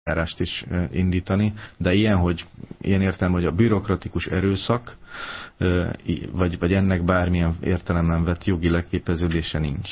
eljárást is indítani, de ilyen értelme, hogy a bürokratikus erőszak, vagy ennek bármilyen értelemben vett jogi leképeződése nincs.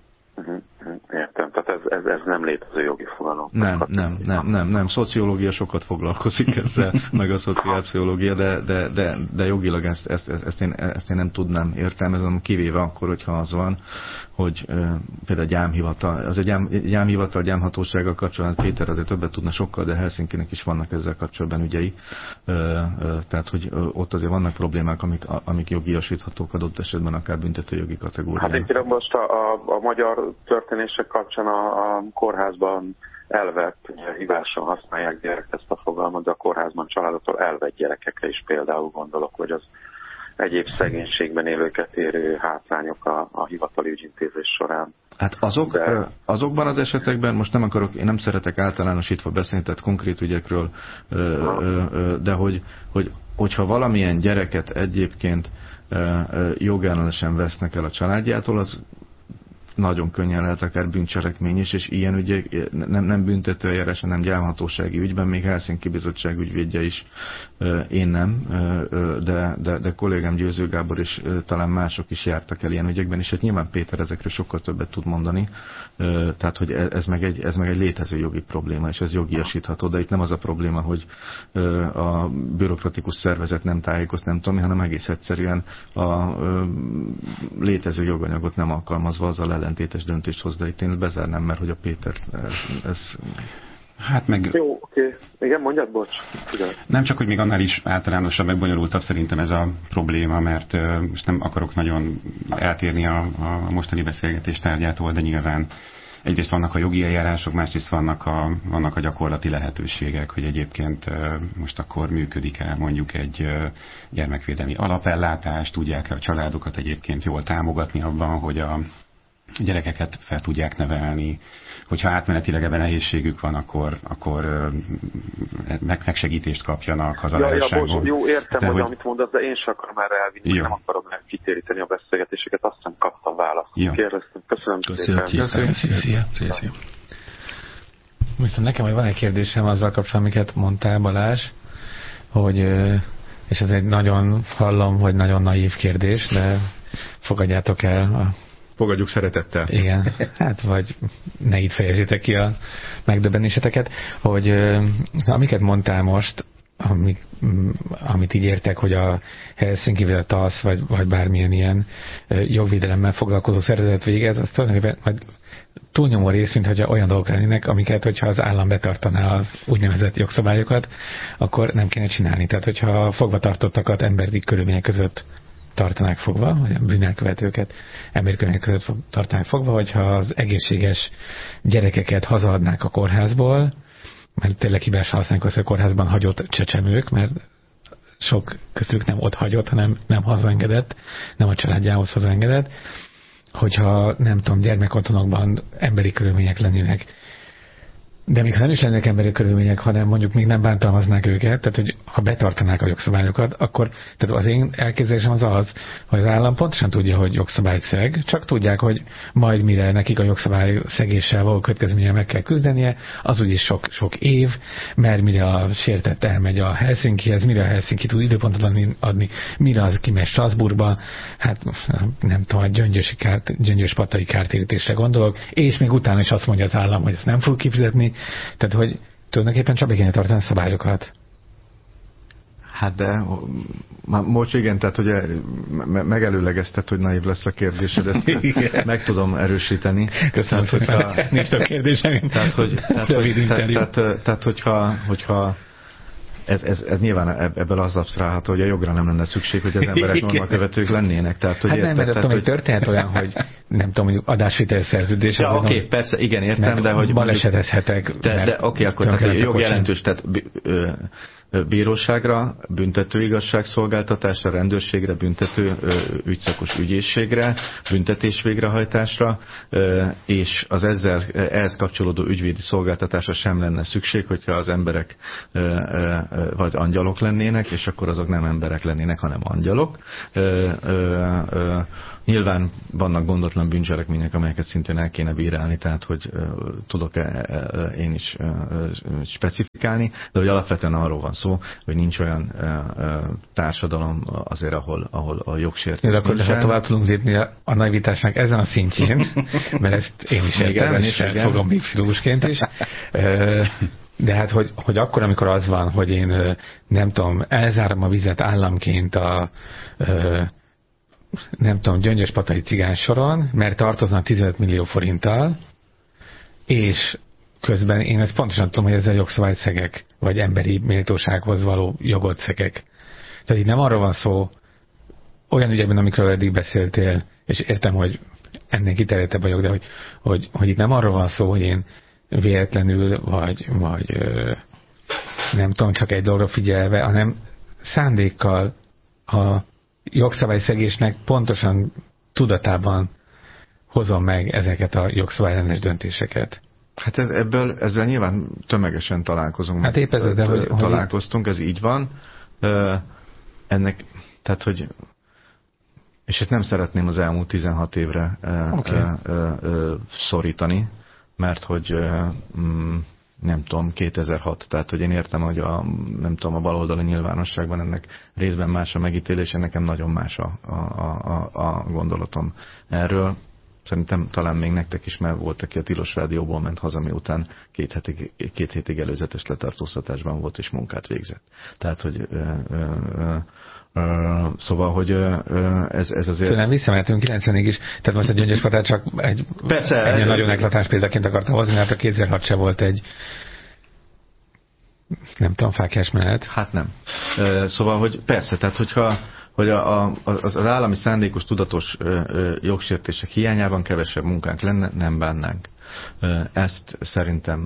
Értem, tehát ez nem létező jogi fogalom. Nem. Szociológia sokat foglalkozik ezzel, meg a szociálpszichológia, de jogilag ezt én nem tudnám értelmezni, kivéve akkor, hogyha az van, hogy például gyámhivatal, gyámhatósággal kapcsolatban Péter azért többet tudna sokkal, de Helsinkinek is vannak ezzel kapcsolatban ügyei. Tehát, hogy ott azért vannak problémák, amik jogiasíthatók adott esetben, akár büntetőjogi kategórián. Hát itt most a magyar történések kapcsán a kórházban elvett hívással használják gyerek ezt a fogalmat, de a kórházban családoktól elvett gyerekekre is például gondolok, hogy az egyéb szegénységben élőket érő hátrányok a hivatali ügyintézés során. Hát azokban az esetekben, most én nem szeretek általánosítva beszélni, tehát konkrét ügyekről, de hogyha valamilyen gyereket egyébként jogellenesen vesznek el a családjától, az nagyon könnyen lehet akár bűncselekmény is, és ilyen ügyek nem büntetőeljárás, hanem gyámhatósági ügyben, még Helsinki Bizottság ügyvédje is, én nem, de kollégám Győző Gábor és talán mások is jártak el ilyen ügyekben, és hát nyilván Péter ezekről sokkal többet tud mondani, tehát hogy ez meg egy létező jogi probléma, és ez jogiasítható, de itt nem az a probléma, hogy a bürokratikus szervezet nem tájékozt, nem tudom, hanem egész egyszerűen a létező joganyagot nem alkalmazva azzal ellentétes döntést hoz, de itt én bezárnám, mert hogy a Péter ez... Hát meg... Jó, oké. Igen, mondjad, bocs. Ugyan. Nem csak, hogy még annál is általánosabb, meg bonyolultabb szerintem ez a probléma, mert most nem akarok nagyon eltérni a mostani beszélgetés tárgyától, de nyilván egyrészt vannak a jogi eljárások, másrészt vannak a gyakorlati lehetőségek, hogy egyébként most akkor működik-e mondjuk egy gyermekvédelmi alapellátás, tudják-e a családokat egyébként jól támogatni abban, hogy a gyerekeket fel tudják nevelni, hogyha átmenetileg ebben nehézségük van, akkor megsegítést kapjanak hazaláságon. Jó, értem, hogy amit mondasz, de én sem akarom erre elvinni, nem akarom kitéríteni a beszélgetéseket, azt hiszem kaptam választ. Kérdeztem. Köszönöm szépen. Szia. Viszont nekem van egy kérdésem azzal kapcsolatban, amiket mondtál, Balázs, hogy, és ez egy nagyon, hallom, hogy nagyon naív kérdés, de fogadjátok el Fogadjuk szeretettel. Igen, hát vagy ne így fejezzétek ki a megdöbbenéseteket, hogy amiket mondtál most, amit így értek, hogy a Helsinki, a TASZ, vagy bármilyen ilyen jogvédelemmel foglalkozó szervezet végez, az tulajdonképpen majd túlnyomó rész, mint hogyha olyan dolgok lennének, amiket, hogyha az állam betartaná az úgynevezett jogszabályokat, akkor nem kéne csinálni. Tehát, hogyha fogvatartottakat emberi körülmények között tartanák fogva, vagy a bűnelkövetőket emberi körülmények között tartanák fogva, hogyha az egészséges gyerekeket hazaadnák a kórházból, mert tényleg hibásan használják azt, hogy a kórházban hagyott csecsemők, mert sok közülük nem ott hagyott, hanem nem hazaengedett, nem a családjához hazaengedett, hogyha nem tudom, gyermekotthonokban emberi körülmények lennének. De még ha nem is lennének emberi körülmények, hanem mondjuk még nem bántalmaznák őket, tehát hogy ha betartanák a jogszabályokat, akkor tehát az én elképzelésem az, hogy az állam pontosan tudja, hogy jogszabályt szeg, csak tudják, hogy majd mire nekik a jogszabály szegéssel való következménye meg kell küzdenie, az úgyis sok év, mert mire a sértett elmegy a Helsinkihez, mire a Helsinki tud időpontot adni, mire az kimegy Strasbourgba, hát nem tudom, a gyöngyös-patai kártérítésre gondolok, és még utána is azt mondja az állam, hogy ezt nem fog kifizetni. Tehát, hogy tulajdonképpen csak be kéne tartani a szabályokat. Hát de, most igen, tehát, hogy megelőlegezted, hogy naív lesz a kérdésed, ezt meg tudom erősíteni. Köszönöm szépen, nincs több kérdésem. Tehát, hogyha ez nyilván ebből az absztrálható, hogy a jogra nem lenne szükség, hogy az emberek normakövetők lennének. Tehát, hogy hát nem, mert hogy történhet olyan, hogy nem tudom, mondjuk adásvételi szerződés. Ja, oké, persze, igen, értem, de hogy... Balesetezhetek. De oké, akkor tehát jog jelentős, tehát bíróságra, büntető igazságszolgáltatásra, rendőrségre, büntető ügyszakos ügyészségre, büntetés végrehajtásra, és az ehhez kapcsolódó ügyvédi szolgáltatásra sem lenne szükség, hogyha az emberek vagy angyalok lennének, és akkor azok nem emberek lennének, hanem angyalok. Nyilván vannak gondotlan olyan bűncselekmények, amelyeket szintén el kéne bírálni, tehát hogy tudok én is specifikálni, de hogy alapvetően arról van szó, hogy nincs olyan társadalom azért, ahol a jogsértés nincsen. Akkor de tovább tudunk lépni a naivitásnak ezen a szintjén, mert ezt én is értem, és fogom még filógusként is. De hát, hogy akkor, amikor az van, hogy én nem tudom, elzárom a vizet államként a nem tudom, Gyöngyös-Patai cigány soron, mert tartoznak 15 millió forinttal, és közben én ezt pontosan tudom, hogy ezzel jogszabályt szegek, vagy emberi méltósághoz való jogot szegek. Tehát itt nem arról van szó, olyan ügyekben, amikről eddig beszéltél, és értem, hogy ennél kiterjedtebb vagyok, de hogy itt nem arról van szó, hogy én véletlenül, vagy nem tudom, csak egy dologra figyelve, hanem szándékkal a jogszabályszegésnek pontosan tudatában hozom meg ezeket a jogszabályellenes döntéseket. Hát ezzel nyilván tömegesen találkozunk. Hát épp ez, de hogy találkoztunk, ez így van. Ennek, tehát, hogy és ezt nem szeretném az elmúlt 16 évre szorítani, mert hogy nem tudom, 2006, tehát hogy én értem, hogy a baloldali nyilvánosságban ennek részben más a megítélése, nekem nagyon más a gondolatom erről. Szerintem talán még nektek is, mert volt, aki a Tilos Rádióból ment haza, miután két hétig előzetes letartóztatásban volt és munkát végzett. Tehát, hogy szóval, hogy ez azért... Szóval visszamehetünk 90-ig is, tehát most a Gyöngyös-Patát csak egy nagyon eklatás példaként akartam hozni, mert a 2006 se volt egy nem tudom, fáklyás menet. Hát nem. Szóval, hogy persze, tehát hogy az állami szándékos, tudatos jogsértések hiányában kevesebb munkánk lenne, nem bánnánk. Ezt szerintem...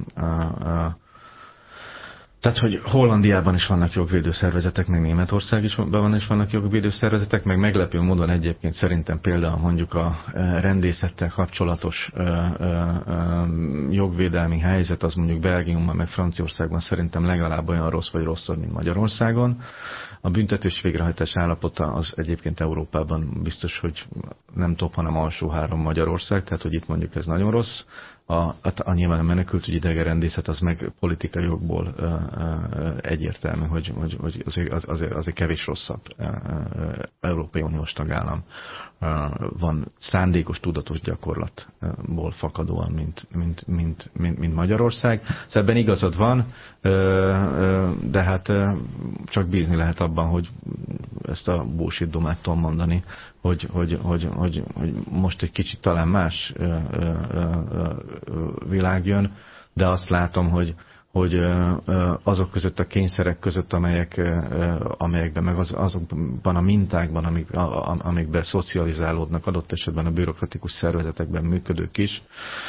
Tehát, hogy Hollandiában is vannak jogvédőszervezetek, meg Németországban is vannak jogvédőszervezetek, meg meglepő módon egyébként szerintem például mondjuk a rendészettel kapcsolatos jogvédelmi helyzet, az mondjuk Belgiumban, meg Franciaországban szerintem legalább olyan rossz vagy rosszabb, mint Magyarországon. A büntetés végrehajtás állapota az egyébként Európában biztos, hogy nem top, hanem alsó 3 Magyarország, tehát hogy itt mondjuk ez nagyon rossz. Nyilván a menekültügyi idegenrendészet az meg politikai jogból egyértelmű, hogy azért kevés rosszabb Európai Uniós tagállam van szándékos, tudatos gyakorlatból fakadóan, mint Magyarország. Szóval ebben igazad van, de hát csak bízni lehet abban, hogy ezt a bullshit domát tudom mondani, hogy most egy kicsit talán más világ jön, de azt látom, hogy azok között a kényszerek között, amelyekben, meg azokban a mintákban, amikben szocializálódnak adott esetben a bürokratikus szervezetekben működők is,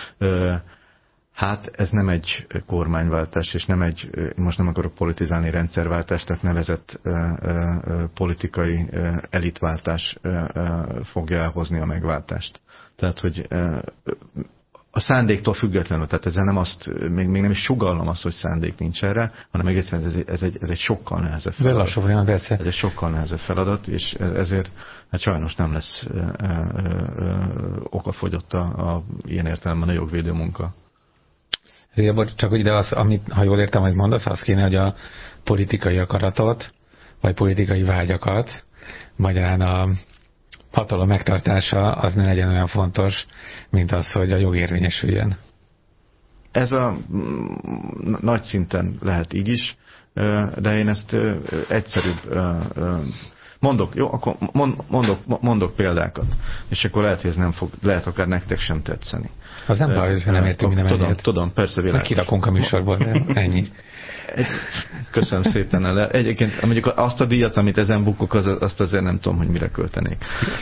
hát ez nem egy kormányváltás, és nem egy, most nem akarok politizálni, rendszerváltást, nevezett politikai elitváltás fogja elhozni a megváltást. Tehát, hogy a szándéktól függetlenül, tehát ezzel nem azt, még nem is sugallom azt, hogy szándék nincs erre, hanem egészen ez egy sokkal nehezebb feladat. Ez egy sokkal nehezebb feladat, és ezért hát sajnos nem lesz okafogyott ilyen értelemben a jogvédő munka. Csak ide az, amit, ha jól értem, hogy mondasz, az kéne, hogy a politikai akaratot, vagy politikai vágyakat, magyarán a hatalom megtartása az ne legyen olyan fontos, mint az, hogy a jog érvényesüljön. Ez a nagy szinten lehet így is, de én ezt egyszerűbb mondok, jó, akkor mondok példákat, és akkor lehet, hogy ez nem fog, lehet akár nektek sem tetszeni. Az nem baj, hogy nem értünk minden egyet. Tudom, persze világos. Kirakunk a műsorból, de ennyi. Köszönöm szépen. Egyébként mondjuk azt a díjat, amit ezen bukok, azt azért nem tudom, hogy mire költenék.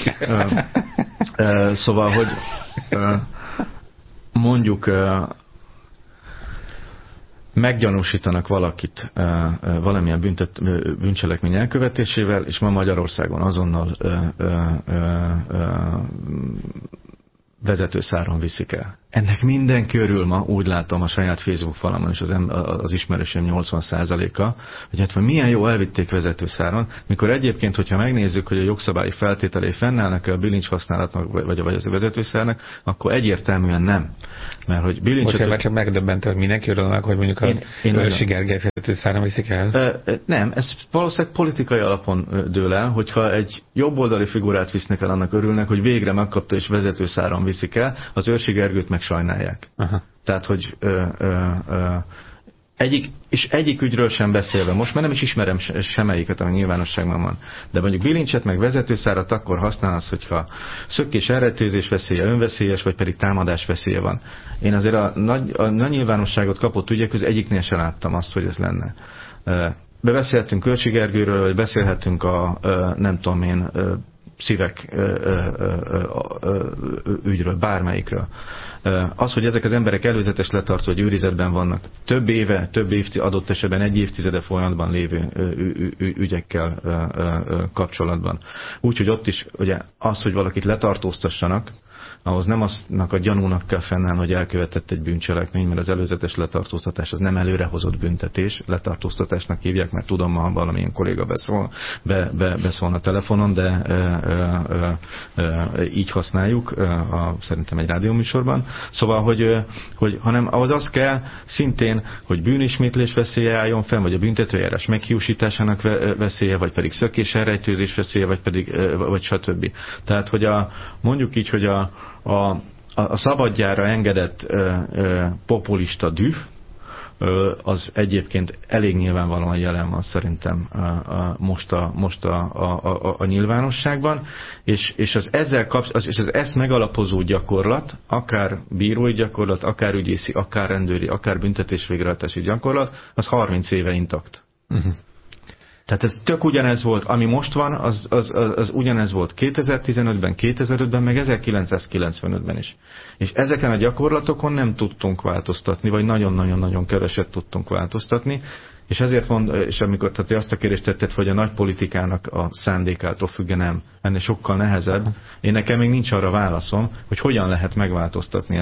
Szóval, hogy mondjuk meggyanúsítanak valakit valamilyen bűncselekmény elkövetésével, és ma Magyarországon azonnal vezetőszáron viszik el. Ennek mindenki örül ma, úgy látom a saját Facebook falamon is az ismerősöm 80%-a, hogy hát milyen jó elvitték vezetőszáron, mikor egyébként, hogyha megnézzük, hogy a jogszabályi feltételei fennállnak a bilincs használatnak, vagy a vezetőszárnak, akkor egyértelműen nem. Mert hogy bilincset... Most csak megdöbbentő, hogy mindenki örül meg, hogy mondjuk az Őrsi Gergely vezetőszáron viszik el? Nem, ez valószínűleg politikai alapon dől el, hogyha egy jobboldali figurát visznek el, annak örülnek, hogy végre megkapta és vezetőszáron viszik el, az Őrsi Gergőt meg sajnálják. Aha. Tehát, hogy egyik ügyről sem beszélve, most már nem is ismerem semmelyiket, ami nyilvánosságban van, de mondjuk bilincset meg vezetőszárat akkor használsz, hogyha szökkés elrejtőzés veszélye önveszélyes, vagy pedig támadás veszélye van. Én azért a nagy nyilvánosságot kapott ügyek közül egyiknél sem láttam azt, hogy ez lenne. Beszélhetünk Őrsi Gergőről, vagy beszélhetünk a nem tudom én, szívek ügyről, bármelyikről. Az, hogy ezek az emberek előzetes letartó, vagy őrizetben vannak több éve, adott esetben egy évtizede folyamatban lévő ügyekkel kapcsolatban. Úgyhogy ott is ugye az, hogy valakit letartóztassanak, ahhoz nem aznak a gyanúnak kell fennállni, hogy elkövetett egy bűncselekmény, mert az előzetes letartóztatás az nem előrehozott büntetés, letartóztatásnak hívják, mert tudom, ma valamilyen kolléga beszólna telefonon, de így használjuk szerintem egy rádióműsorban. Szóval, hogy hanem ahhoz az kell szintén, hogy bűnismétlés veszélye álljon fenn, vagy a büntetőjárás meghiúsításának veszélye, vagy szökés elrejtőzés veszélye, vagy stb. Tehát, hogy mondjuk így, hogy a szabadjára engedett populista düh, az egyébként elég nyilvánvalóan jelen van szerintem most a nyilvánosságban, és az ezt megalapozó gyakorlat, akár bírói gyakorlat, akár ügyészi, akár rendőri, akár büntetésvégrehajtási gyakorlat, az 30 éve intakt. Uh-huh. Tehát ez tök ugyanez volt, ami most van, az ugyanez volt 2015-ben, 2005-ben, meg 1995-ben is. És ezeken a gyakorlatokon nem tudtunk változtatni, vagy nagyon-nagyon-nagyon keveset tudtunk változtatni, és ezért és amikor azt a kérdést tetted, hogy a nagy politikának a szándékától függe, nem. Ennél sokkal nehezebb. Én nekem még nincs arra válaszom, hogy hogyan lehet megváltoztatni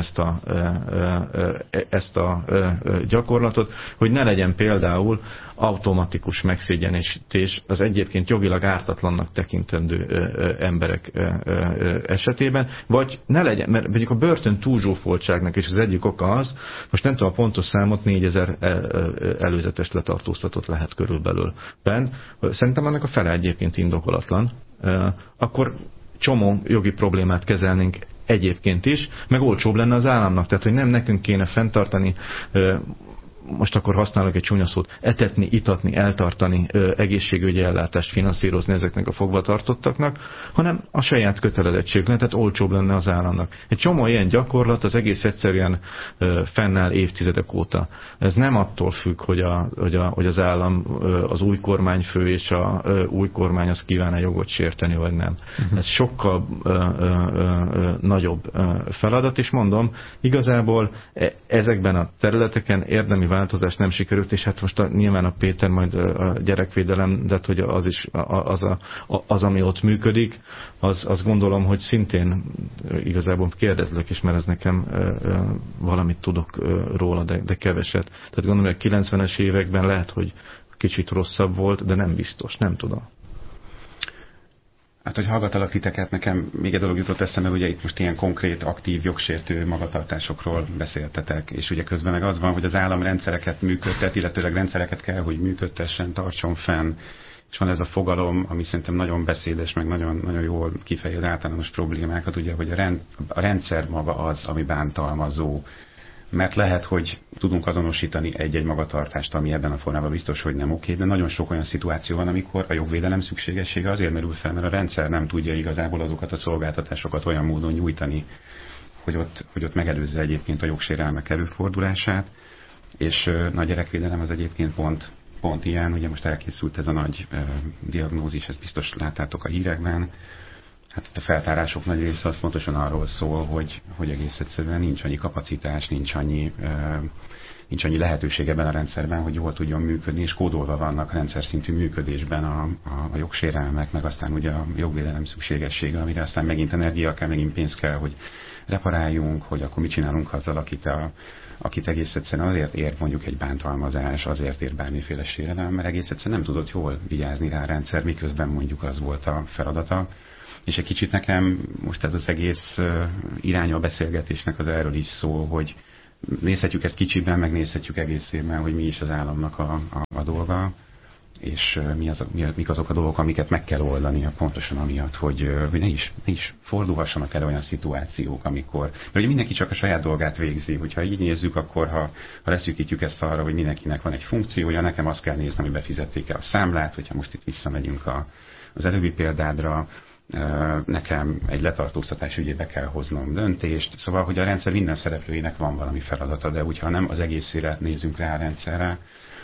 ezt a gyakorlatot, hogy ne legyen például automatikus megszégyenítés az egyébként jogilag ártatlannak tekintendő emberek esetében, vagy ne legyen, mert mondjuk a börtön túlzsúfoltságnak is az egyik oka az, most nem tudom a pontos számot, 4000 előzetes letartóztatott lehet körülbelül bent. Szerintem ennek a fele egyébként indokolatlan. Akkor csomó jogi problémát kezelnénk egyébként is, meg olcsóbb lenne az államnak. Tehát, hogy nem nekünk kéne fenntartani, most akkor használok egy csúnya szót, etetni, itatni, eltartani, egészségügyi ellátást finanszírozni ezeknek a fogvatartottaknak, hanem a saját kötelezettség lenne, tehát olcsóbb lenne az államnak. Egy csomó ilyen gyakorlat az egész egyszerűen fennáll évtizedek óta. Ez nem attól függ, hogy az állam, az új kormányfő és a új kormány az kíván-e jogot sérteni, vagy nem. Ez sokkal nagyobb feladat, és mondom, igazából ezekben a területeken érdemi változás nem sikerült, és hát most nyilván a Péter majd a gyerekvédelem, de hogy az is az, ami ott működik, azt gondolom, hogy szintén igazából kérdezlek is, mert ez nekem valamit tudok róla, de keveset. Tehát gondolom, hogy a 90-es években lehet, hogy kicsit rosszabb volt, de nem biztos, nem tudom. Hát, hogy hallgatalak titeket, nekem még egy dolog jutott eszembe, ugye itt most ilyen konkrét, aktív, jogsértő magatartásokról beszéltetek, és ugye közben meg az van, hogy az állam rendszereket működtet, illetőleg rendszereket kell, hogy működtessen, tartson fenn, és van ez a fogalom, ami szerintem nagyon beszédes, meg nagyon, nagyon jól kifejez általános problémákat, ugye, hogy a rendszer maga az, ami bántalmazó. Mert lehet, hogy tudunk azonosítani egy-egy magatartást, ami ebben a formában biztos, hogy nem oké, de nagyon sok olyan szituáció van, amikor a jogvédelem szükségessége azért merül fel, mert a rendszer nem tudja igazából azokat a szolgáltatásokat olyan módon nyújtani, hogy ott megelőzze egyébként a jogsérelmek előfordulását, és a gyerekvédelem az egyébként pont ilyen, ugye most elkészült ez a nagy diagnózis, ezt biztos láttátok a hírekben. Hát a feltárások nagy része az pontosan arról szól, hogy egész egyszerűen nincs annyi kapacitás, nincs annyi lehetőség ebben a rendszerben, hogy jól tudjon működni, és kódolva vannak rendszer szintű működésben a jogsérelmek, meg aztán ugye a jogvédelem szükségessége, amire aztán megint energia kell, megint pénz kell, hogy reparáljunk, hogy akkor mit csinálunk azzal, akit egész egyszerűen azért ért mondjuk egy bántalmazás, azért ért bármiféle sérelem, mert egész egyszerűen nem tudott jól vigyázni rá a rendszer, miközben mondjuk az volt a feladata. És egy kicsit nekem most ez az egész iránya a beszélgetésnek az erről is szól, hogy nézhetjük ezt kicsiben, meg nézhetjük egészében, hogy mi is az államnak a dolga, és mik azok a dolgok, amiket meg kell oldani pontosan amiatt, hogy ne is fordulhassanak el olyan szituációk, amikor... Mert ugye mindenki csak a saját dolgát végzi, hogyha így nézzük, akkor ha leszűkítjük ezt arra, hogy mindenkinek van egy funkciója, nekem azt kell néznem, hogy befizették el a számlát, hogyha most itt visszamegyünk az előbbi példádra, nekem egy letartóztatás ügyébe kell hoznom döntést, szóval, hogy a rendszer minden szereplőjének van valami feladata, de hogyha nem az egészére nézünk rá a rendszerre,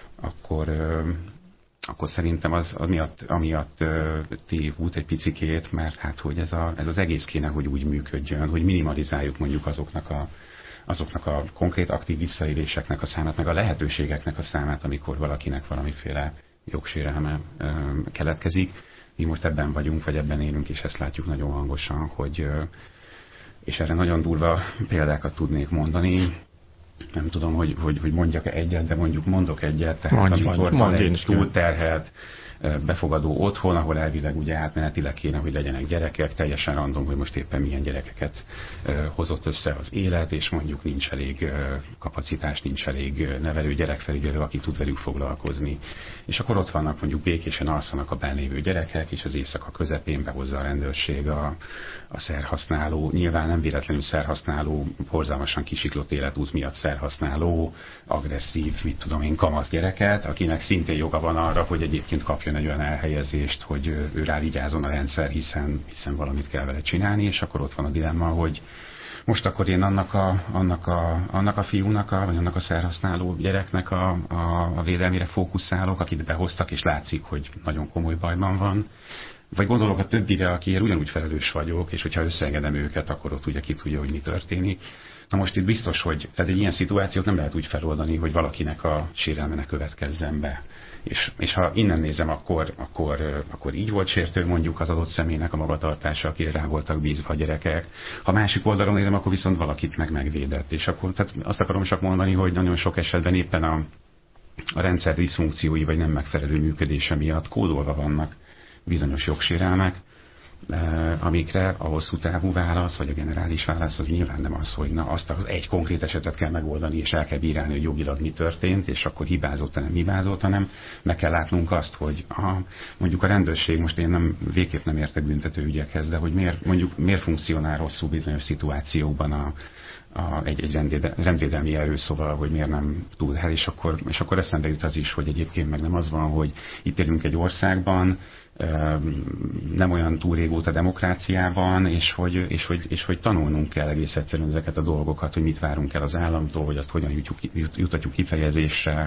akkor szerintem az amiatt tévút egy picikét, mert hát, hogy ez az egész kéne, hogy úgy működjön, hogy minimalizáljuk mondjuk azoknak a konkrét aktív visszaéléseknek a számát, meg a lehetőségeknek a számát, amikor valakinek valamiféle jogsérelme keletkezik. Mi most ebben vagyunk, vagy ebben élünk, és ezt látjuk nagyon hangosan, hogy, és erre nagyon durva példákat tudnék mondani. Nem tudom, hogy mondjak-e egyet, de mondok egyet. Tehát amikor van egy túlterhelt befogadó otthon, ahol elvileg ugye átmenetileg kéne, hogy legyenek gyerekek, teljesen random, hogy most éppen milyen gyerekeket hozott össze az élet, és mondjuk nincs elég kapacitás, nincs elég nevelő gyerekfelügyelő, aki tud velük foglalkozni. És akkor ott vannak mondjuk békésen alszanak a bennévő gyerekek, és az éjszaka közepén behozza a rendőrség a szerhasználó, nyilván nem véletlenül szerhasználó, borzalmasan kisiklott életút miatt szerhasználó, agresszív, kamasz gyereket, akinek szintén joga van arra, hogy egyébként kapjon egy olyan elhelyezést, hogy ő rá vigyázzon a rendszer, hiszen valamit kell vele csinálni, és akkor ott van a dilemma, hogy most akkor én annak a fiúnak, vagy annak a szerhasználó gyereknek a védelmére fókuszálok, akit behoztak, és látszik, hogy nagyon komoly bajban van. Vagy gondolok a többire, akiért ugyanúgy felelős vagyok, és hogyha összeengedem őket, akkor ott ugye ki tudja, hogy mi történik. Na most itt biztos, hogy tehát egy ilyen szituációt nem lehet úgy feloldani, hogy valakinek a sérelme következzen be. És ha innen nézem, akkor így volt sértő mondjuk az adott személynek a magatartása, akire rá voltak bízva a gyerekek. Ha másik oldalon nézem, akkor viszont valakit megvédett. És akkor tehát azt akarom csak mondani, hogy nagyon sok esetben éppen a rendszer diszfunkciói vagy nem megfelelő működése miatt kódolva vannak bizonyos jogsérelmek, amikre a hosszú távú válasz, vagy a generális válasz az nyilván nem az, hogy na azt az egy konkrét esetet kell megoldani, és el kell bírálni, hogy jogilag mi történt, és akkor hibázott, nem hibázott, hanem meg kell látnunk azt, hogy mondjuk a rendőrség, most én végképp nem értek büntetőügyekhez, de hogy miért funkcionál rosszul bizonyos szituációkban egy rendvédelmi erő, szóval, hogy miért nem tud el, és akkor eszembe jut az is, hogy egyébként meg nem az van, hogy itt élünk egy országban, nem olyan túl régóta demokráciában, és hogy tanulnunk kell egész egyszerűen ezeket a dolgokat, hogy mit várunk el az államtól, hogy azt hogyan jutatjuk kifejezésre,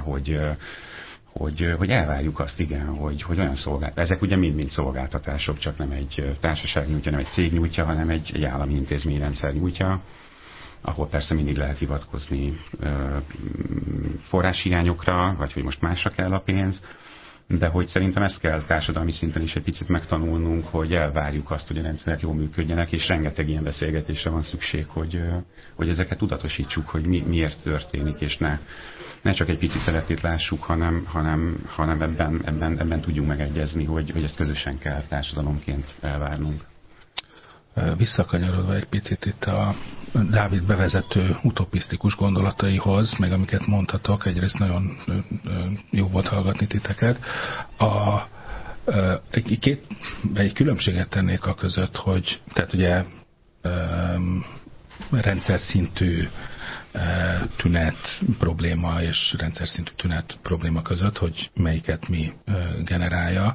hogy elvárjuk azt, igen, hogy olyan ezek ugye mind szolgáltatások, csak nem egy társaság nyújtja, nem egy cég nyújtja, hanem egy állami intézményrendszer nyújtja, ahol persze mindig lehet hivatkozni forráshiányokra, vagy hogy most másra kell a pénz, de hogy szerintem ezt kell társadalmi szinten is egy picit megtanulnunk, hogy elvárjuk azt, hogy a rendszerek jól működjenek, és rengeteg ilyen beszélgetésre van szükség, hogy ezeket tudatosítsuk, hogy miért történik, és ne csak egy pici szeretét lássuk, hanem ebben tudjunk megegyezni, hogy ezt közösen kell társadalomként elvárnunk. Visszakanyarodva egy picit itt a Dávid bevezető utopisztikus gondolataihoz, meg amiket mondhatok, egyrészt nagyon jó volt hallgatni titeket. Egy különbséget tennék a között, hogy tehát ugye rendszer szintű tünet probléma és rendszer szintű tünet probléma között, hogy melyiket mi generálja.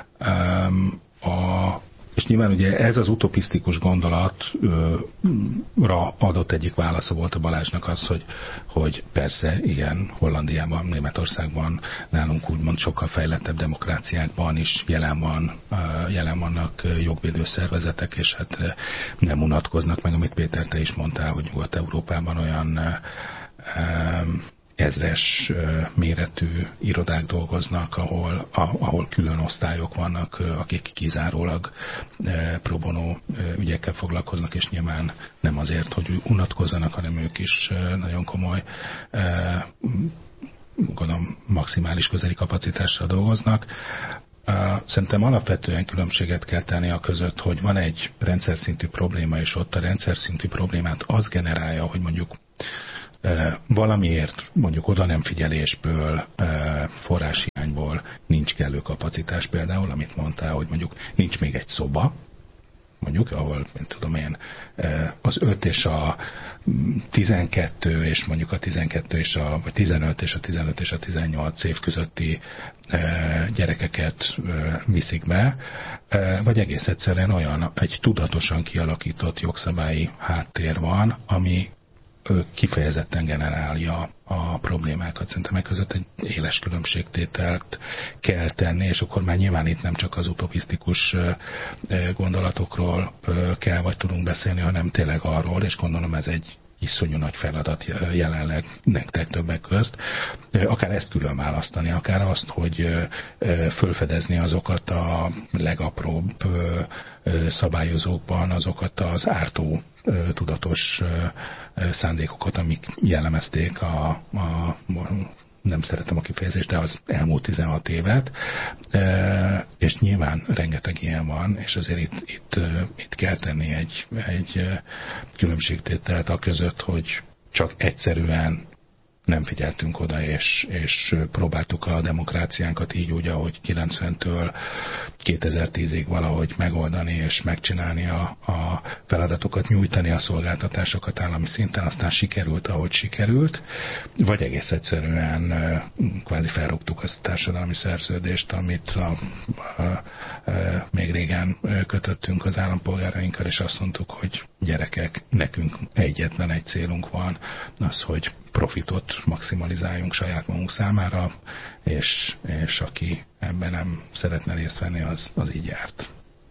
És nyilván ugye ez az utopisztikus gondolatra adott egyik válasza volt a Balázsnak az, hogy persze, igen, Hollandiában, Németországban, nálunk úgymond sokkal fejlettebb demokráciákban is jelen vannak jogvédő szervezetek, és hát nem unatkoznak meg, amit Péter, te is mondtál, hogy Nyugat-Európában olyan ezres méretű irodák dolgoznak, ahol külön osztályok vannak, akik kizárólag pro bono ügyekkel foglalkoznak, és nyilván nem azért, hogy unatkozzanak, hanem ők is nagyon komoly, gondolom, maximális közeli kapacitással dolgoznak. Szerintem alapvetően különbséget kell tenni a között, hogy van egy rendszer szintű probléma, és ott a rendszer szintű problémát az generálja, hogy mondjuk valamiért, mondjuk oda nem figyelésből, forráshiányból nincs kellő kapacitás, például, amit mondtál, hogy mondjuk nincs még egy szoba, mondjuk, ahol, nem tudom én, az 5 és a 12 és mondjuk a 12 és vagy 15 és a 15 és a 18 év közötti gyerekeket viszik be, vagy egész egyszerűen olyan egy tudatosan kialakított jogszabályi háttér van, ami kifejezetten generálja a problémákat. Szerintem meg között egy éles különbségtételt kell tenni, és akkor már nyilván itt nem csak az utopisztikus gondolatokról kell vagy tudunk beszélni, hanem tényleg arról, és gondolom ez egy iszonyú nagy feladat jelenleg nektek többek közt. Akár ezt külön választani, akár azt, hogy fölfedezni azokat a legapróbb szabályozókban azokat az ártó tudatos szándékokat, amik jellemezték nem szeretem a kifejezést, de az elmúlt 16 évet, és nyilván rengeteg ilyen van, és azért itt kell tenni egy különbségtételt a között, hogy csak egyszerűen nem figyeltünk oda, és próbáltuk a demokráciánkat így úgy, ahogy 90-től 2010-ig valahogy megoldani és megcsinálni a feladatokat, nyújtani a szolgáltatásokat állami szinten, aztán sikerült, ahogy sikerült, vagy egész egyszerűen kvázi felrúgtuk azt a társadalmi szerződést, amit még régen kötöttünk az állampolgárainkkal, és azt mondtuk, hogy gyerekek, nekünk egyetlen egy célunk van, az, hogy profitot maximalizáljunk saját magunk számára, és aki ebben nem szeretne részt venni, az így járt.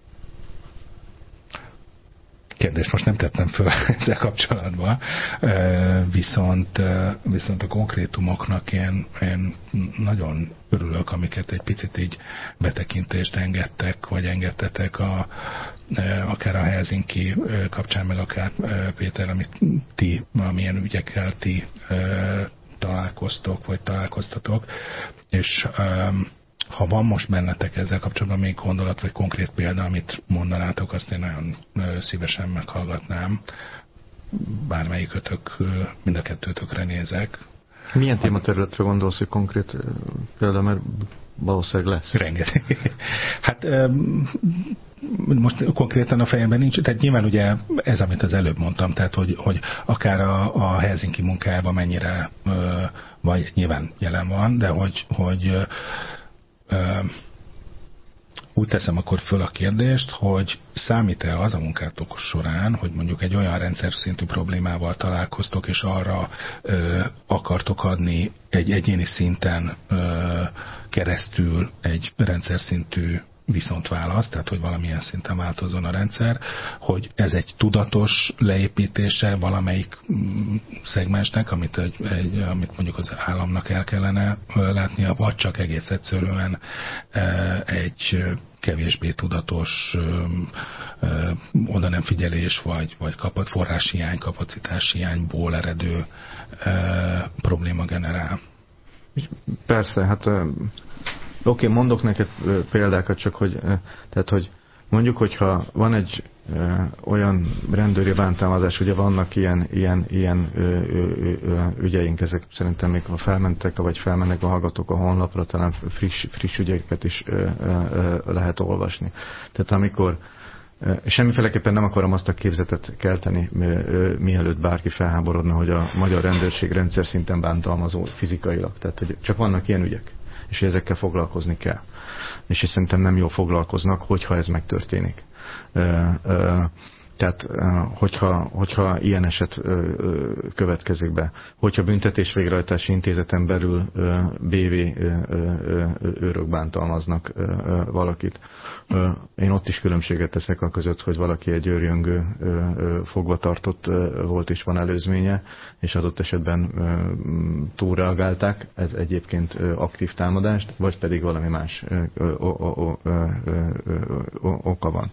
Kérdést most nem tettem föl ezzel kapcsolatban, viszont a konkrétumoknak én nagyon örülök, amiket egy picit így betekintést engedtek, vagy engedtetek akár a Helsinki kapcsán, meg akár Péter, amilyen ügyekkel ti találkoztok, vagy találkoztatok, és ha van most bennetek ezzel kapcsolatban még gondolat, vagy konkrét példa, amit mondanátok, azt én nagyon szívesen meghallgatnám. Bármelyikötök, mind a kettőtökre nézek. Milyen tématerületre gondolsz, hogy konkrét példa, mert valószínűleg lesz? Rengeteg. Hát most konkrétan a fejemben nincs, tehát nyilván ugye ez, amit az előbb mondtam, tehát hogy akár a Helsinki munkájában mennyire, vagy nyilván jelen van, de hogy úgy teszem akkor föl a kérdést, hogy számít-e az a munkátok során, hogy mondjuk egy olyan rendszer szintű problémával találkoztok, és arra akartok adni egy egyéni szinten keresztül egy rendszer szintű viszontválaszt, tehát hogy valamilyen szinten változzon a rendszer, hogy ez egy tudatos leépítése valamelyik szegmensnek, amit mondjuk az államnak el kellene látnia, vagy csak egész egyszerűen egy kevésbé tudatos oda nem figyelés, vagy forráshiány, kapacitáshiányból eredő probléma generál. Persze, hát oké, mondok neked példákat, csak hogy mondjuk, hogyha van egy olyan rendőri bántalmazás, ugye vannak ilyen ügyeink, ezek szerintem még felmentek, vagy felmennek a hallgatók a honlapra, talán friss ügyeket is lehet olvasni. Tehát amikor semmiféleképpen nem akarom azt a képzetet kelteni, mielőtt bárki felháborodna, hogy a magyar rendőrség rendszer szinten bántalmazó fizikailag. Tehát, hogy csak vannak ilyen ügyek, és ezekkel foglalkozni kell. És szerintem nem jól foglalkoznak, hogyha ez megtörténik. Tehát, hogyha ilyen eset következik be, hogyha büntetésvégrehajtási intézeten belül BV őrök bántalmaznak valakit, én ott is különbséget teszek a között, hogy valaki egy őrjöngő fogvatartott volt és van előzménye, és adott esetben túlreagálták, ez egyébként aktív támadást, vagy pedig valami más oka van.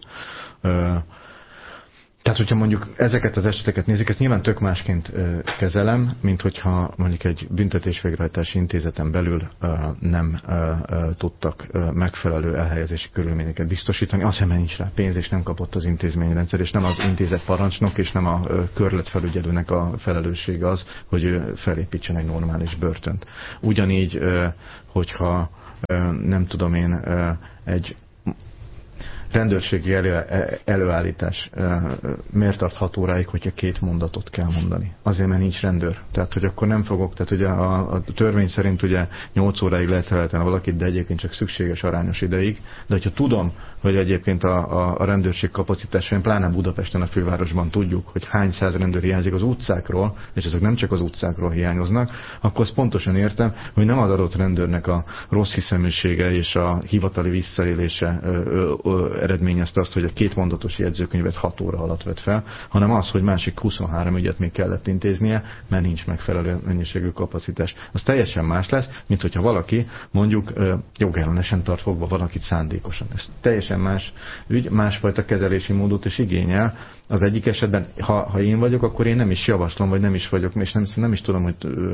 Tehát, hogyha mondjuk ezeket az eseteket nézik, ezt nyilván tök másként kezelem, mint hogyha mondjuk egy büntetésvégrehajtási intézeten belül nem tudtak megfelelő elhelyezési körülményeket biztosítani. Azt hiszem, nincs rá pénz, és nem kapott az intézményrendszer, és nem az intézet parancsnok, és nem a körletfelügyelőnek a felelőssége az, hogy ő felépítsen egy normális börtönt. Ugyanígy, hogyha nem tudom én, egy rendőrségi előállítás miért tart 6 óráig, hogyha 2 mondatot kell mondani? Azért, mert nincs rendőr. Tehát, hogy akkor nem fogok, tehát ugye a törvény szerint ugye 8 óráig lehet eltenni valakit, de egyébként csak szükséges arányos ideig. De hogyha tudom, hogy egyébként a rendőrség kapacitása, pláne Budapesten, a fővárosban tudjuk, hogy hány száz rendőr hiányzik az utcákról, és ezek nem csak az utcákról hiányoznak, akkor azt pontosan értem, hogy nem az adott rendőrnek a rossz hiszeműsége és a hivatali visszaélése eredményezte azt, hogy a 2 mondatos jegyzőkönyvet 6 óra alatt vett fel, hanem az, hogy másik 23 ügyet még kellett intéznie, mert nincs megfelelő mennyiségű kapacitás. Az teljesen más lesz, mint hogyha valaki mondjuk jogellenesen tart fogva valakit szándékosan. Ez teljesen más ügy, másfajta kezelési módot is igényel. Az egyik esetben, ha én vagyok, akkor én nem is javaslom, vagy nem is vagyok, és nem is tudom, hogy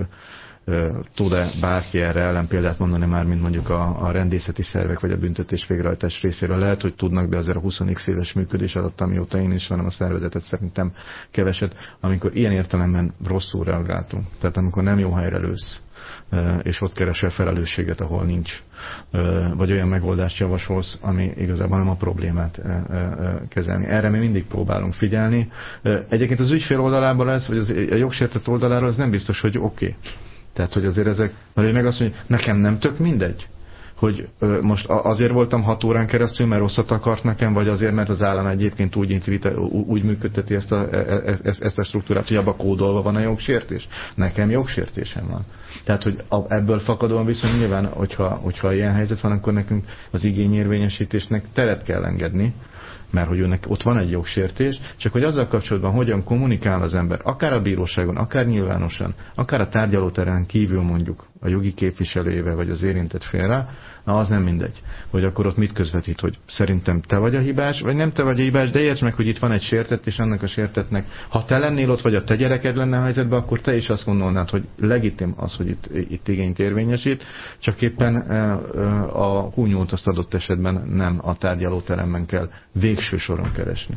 tud-e bárki erre ellenpéldát mondani már, mint mondjuk a rendészeti szervek vagy a büntetés végrehajtás részéről. Lehet, hogy tudnak, de azért a 20x éves működés alatt, amióta én is van, a szervezetet szerintem keveset, amikor ilyen értelemben rosszul reagáltunk. Tehát amikor nem jó helyre lősz, és ott keresel felelősséget, ahol nincs, vagy olyan megoldást javasolsz, ami igazából nem a problémát kezelni. Erre mi mindig próbálunk figyelni. Egyébként az ügyfél oldalából ez, vagy a jogsértett oldaláról ez nem biztos, hogy oké. Tehát, hogy azért ezek, mert meg azt mondja, nekem nem tök mindegy, hogy most azért voltam 6 órán keresztül, mert rosszat akart nekem, vagy azért, mert az állam egyébként úgy működteti ezt a struktúrát, hogy abba kódolva van a jogsértés. Nekem jogsértésem van. Tehát, hogy ebből fakadóan viszont nyilván, hogyha ilyen helyzet van, akkor nekünk az igényérvényesítésnek teret kell engedni, mert hogy őnek ott van egy jogsértés, csak hogy azzal kapcsolatban hogyan kommunikál az ember, akár a bíróságon, akár nyilvánosan, akár a tárgyalóterén kívül mondjuk a jogi képviselőjével vagy az érintett félre, na az nem mindegy, hogy akkor ott mit közvetít, hogy szerintem te vagy a hibás, vagy nem te vagy a hibás, de értsd meg, hogy itt van egy sértett, és annak a sértettnek, ha te lennél ott, vagy a te gyereked lenne a helyzetben, akkor te is azt gondolnád, hogy legitim az, hogy itt igényt érvényesít, csak éppen a húnyót azt adott esetben nem a tárgyalóteremben kell végső soron keresni.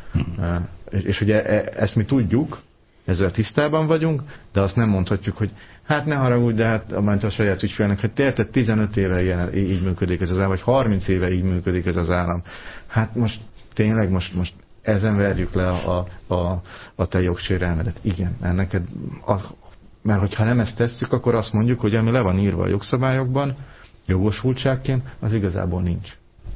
És ugye ezt mi tudjuk, ezzel tisztában vagyunk, de azt nem mondhatjuk, hogy hát ne haragudj, de hát a saját ügyfélnek, hát érted, 15 éve így működik ez az állam, vagy 30 éve így működik ez az állam. Hát most tényleg most ezen verjük le a te jogsérelmedet. Igen, neked, mert hogyha nem ezt tesszük, akkor azt mondjuk, hogy ami le van írva a jogszabályokban, jogosultságként, az igazából nincs.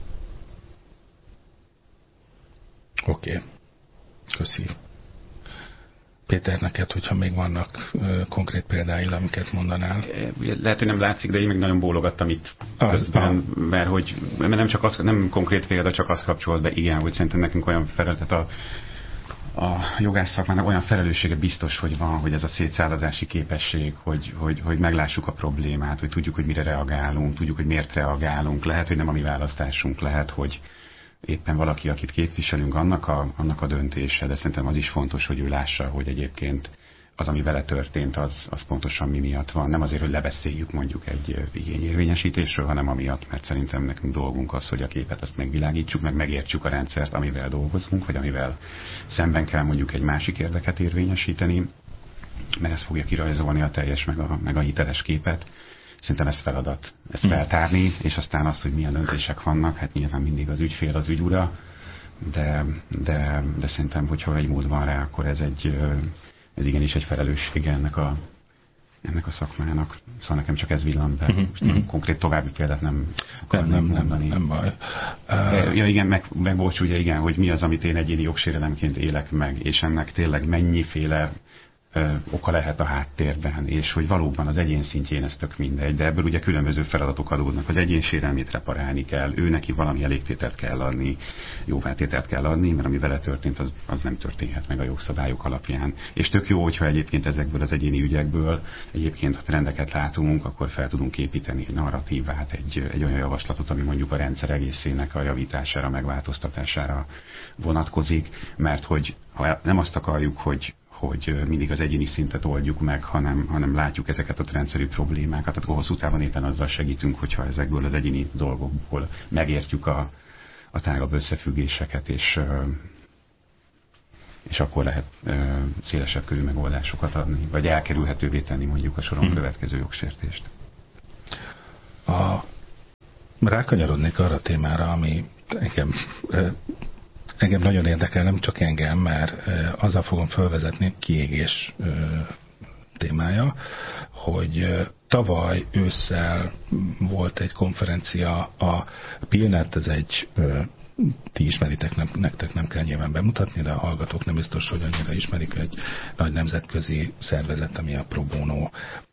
Oké. Köszi. Péter, neked, hogyha még vannak konkrét példáil, amiket mondanál? Lehet, hogy nem látszik, de én még nagyon bólogattam itt közben, mert nem konkrét példa, csak az kapcsolt be, igen, hogy szerintem nekünk olyan feladat a jogász szakmának olyan felelőssége biztos, hogy van, hogy ez a szétszállazási képesség, hogy meglássuk a problémát, hogy tudjuk, hogy mire reagálunk, tudjuk, hogy miért reagálunk. Lehet, hogy nem a mi választásunk, lehet, hogy éppen valaki, akit képviselünk, annak a döntése, de szerintem az is fontos, hogy ő lássa, hogy egyébként az, ami vele történt, az pontosan mi miatt van. Nem azért, hogy lebeszéljük mondjuk egy igényérvényesítésről, hanem amiatt, mert szerintem nekünk dolgunk az, hogy a képet azt megvilágítsuk, meg megértsük a rendszert, amivel dolgozunk, vagy amivel szemben kell mondjuk egy másik érdeket érvényesíteni, mert ez fogja kirajzolni a teljes, meg a hiteles képet. Szerintem ez feladat, ezt feltárni, és aztán az, hogy milyen döntések vannak, hát nyilván mindig az ügyfél az ügyura, de szerintem, hogyha egy mód van rá, akkor ez igenis egy felelőssége ennek a szakmának. Szóval nekem csak ez villant be. Most konkrét további példát nem mondani. Nem baj. Ja igen, meg bocs, ugye igen, hogy mi az, amit én egyéni jogsérelemként élek meg, és ennek tényleg mennyiféle oka lehet a háttérben, és hogy valóban az egyén szintjén ez tök mindegy, de ebből ugye különböző feladatok adódnak. Az egyén sérelmét reparálni kell, ő neki valami elégtételt kell adni, jóvátételt kell adni, mert ami vele történt, az nem történhet meg a jogszabályok alapján. És tök jó, hogyha egyébként ezekből az egyéni ügyekből egyébként ha trendeket látunk, akkor fel tudunk építeni egy narratívát, egy olyan javaslatot, ami mondjuk a rendszer egészének a javítására, megváltoztatására vonatkozik, mert hogy ha nem azt akarjuk, hogy mindig az egyéni szintet oldjuk meg, hanem látjuk ezeket a rendszerű problémákat. Tehát hosszú távon éppen azzal segítünk, hogyha ezekből az egyéni dolgokból megértjük a tágabb összefüggéseket, és akkor lehet szélesebb körű megoldásokat adni, vagy elkerülhetővé tenni mondjuk a soron következő jogsértést. Rákanyarodnék arra a témára, ami engem nagyon érdekel, nem csak engem, mert azzal fogom felvezetni kiégés témája, hogy tavaly ősszel volt egy konferencia, a PILNET, ez egy ti ismeritek, nektek nem kell nyilván bemutatni, de a hallgatók nem biztos, hogy annyira ismerik, egy nagy nemzetközi szervezet, ami a pro bono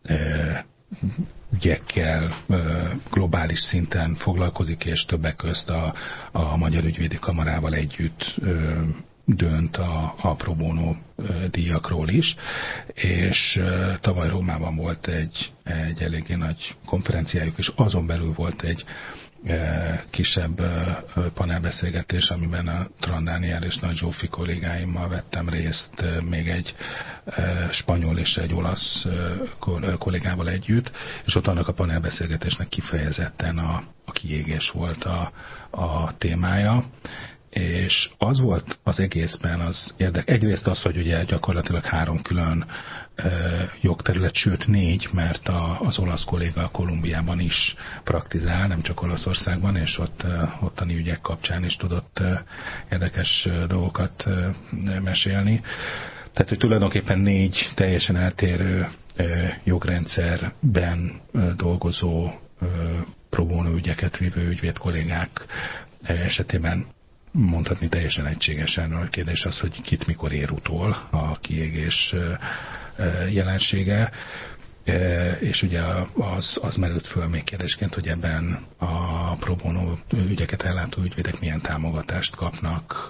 ügyekkel globális szinten foglalkozik, és többek közt a Magyar Ügyvédi Kamarával együtt dönt a pro bono díjakról is, és tavaly Rómában volt egy eléggé nagy konferenciájuk, és azon belül volt egy kisebb panelbeszélgetés, amiben a Tran Dániel és Nagy Zsófi kollégáimmal vettem részt, még egy spanyol és egy olasz kollégával együtt, és ott annak a panelbeszélgetésnek kifejezetten a kiégés volt a témája, és az volt az egészben az egyrészt az, hogy ugye gyakorlatilag 3 külön jogterület, sőt 4, mert az olasz kolléga a Kolumbiában is praktizál, nem csak Olaszországban, és ottani ügyek kapcsán is tudott érdekes dolgokat mesélni. Tehát, hogy tulajdonképpen 4 teljesen eltérő jogrendszerben dolgozó pro bono ügyeket vívő ügyvéd kollégák esetében mondhatni teljesen egységesen. A kérdés az, hogy kit mikor ér utol a kiégés jelensége, és ugye az merült föl még kérdésként, hogy ebben a pro bono ügyeket ellátó ügyvédek milyen támogatást kapnak,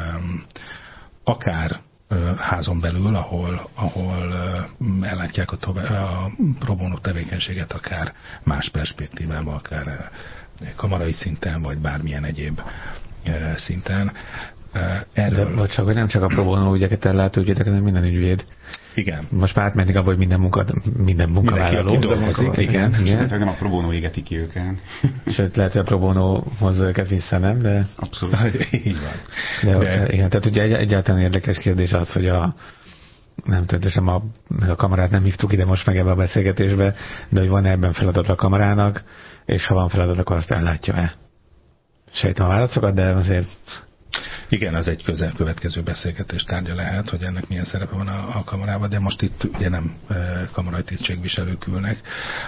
akár házon belül, ahol ellátják a pro bono tevékenységet, akár más perspektívában, akár kamarai szinten, vagy bármilyen egyéb szinten. Erről... Vagy csak, hogy nem csak a pro bono ügyeket ellátó ügyvédek, hanem minden ügyvéd. Igen. Most már átmennék abba, hogy minden munkavállaló. Igen. Nem a pro bono égeti ki őket. Sőt, lehet, hogy a pro bono hozza őket vissza, nem? De... Abszolút. Így van. De... Igen, tehát ugye egyáltalán érdekes kérdés az, hogy nem tudom, a kamarát nem hívtuk ide most meg ebbe a beszélgetésbe, de hogy van-e ebben feladat a kamarának, és ha van feladat, akkor azt ellátja-e? Sejtem a válaszokat, de azért... Igen, az egy következő beszélgetés tárgya lehet, hogy ennek milyen szerepe van a kamarában, de most itt ugye nem kamarai tisztségviselők ülnek.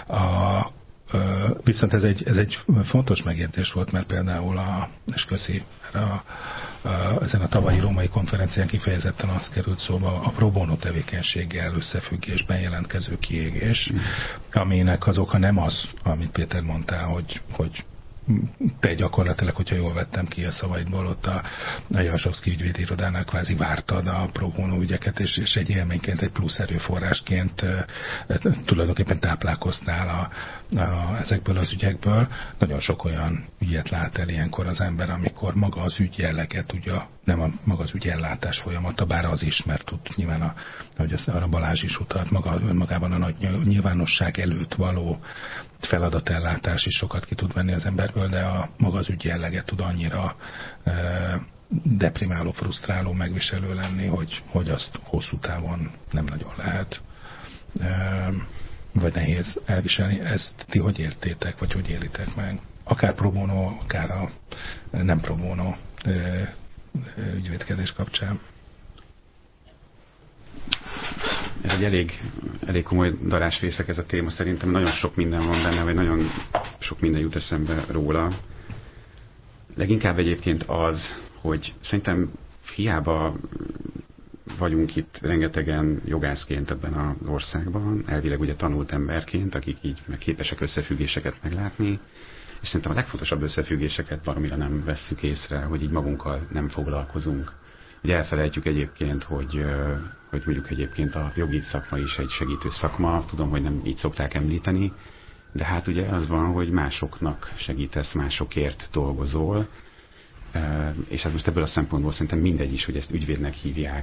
Viszont ez egy fontos megértés volt, mert például és köszi, ezen a tavalyi római konferencián kifejezetten az került szóba a pro bono tevékenységgel összefüggésben jelentkező kiégés, aminek az oka nem az, amit Péter mondtál, hogy te gyakorlatilag, hogyha jól vettem ki a szavaidból, ott a Jalsovszky ügyvédi irodánál kvázi vártad a pro bono ügyeket, és egy élményként, egy plusz erőforrásként tulajdonképpen táplálkoztál ezekből az ügyekből. Nagyon sok olyan ügyet lát el ilyenkor az ember, amikor maga az ügy jellege tudja, nem maga az ügyellátás folyamata, bár az is, mert tud nyilván, ahogy arra Balázs is utalt, önmagában a nagy nyilvánosság előtt való feladatellátás is sokat ki tud venni az emberből, de maga az ügy jellege tud annyira deprimáló, frusztráló, megviselő lenni, hogy azt hosszú távon nem nagyon lehet, vagy nehéz elviselni. Ezt ti hogy értétek, vagy hogy élitek meg? Akár pro bono, akár a nem pro bono ügyvédkedés kapcsán. Ez egy elég komoly darásfészek ez a téma, szerintem nagyon sok minden van benne, vagy nagyon sok minden jut eszembe róla. Leginkább egyébként az, hogy szerintem hiába vagyunk itt rengetegen jogászként ebben az országban, elvileg ugye tanult emberként, akik így meg képesek összefüggéseket meglátni, és szerintem a legfontosabb összefüggéseket valamire nem vesszük észre, hogy így magunkkal nem foglalkozunk. Ugye elfelejtjük egyébként, hogy mondjuk egyébként a jogi szakma is egy segítő szakma, tudom, hogy nem így szokták említeni, de hát ugye az van, hogy másoknak segítesz, másokért dolgozol, és ez most ebből a szempontból szerintem mindegy is, hogy ezt ügyvédnek hívják,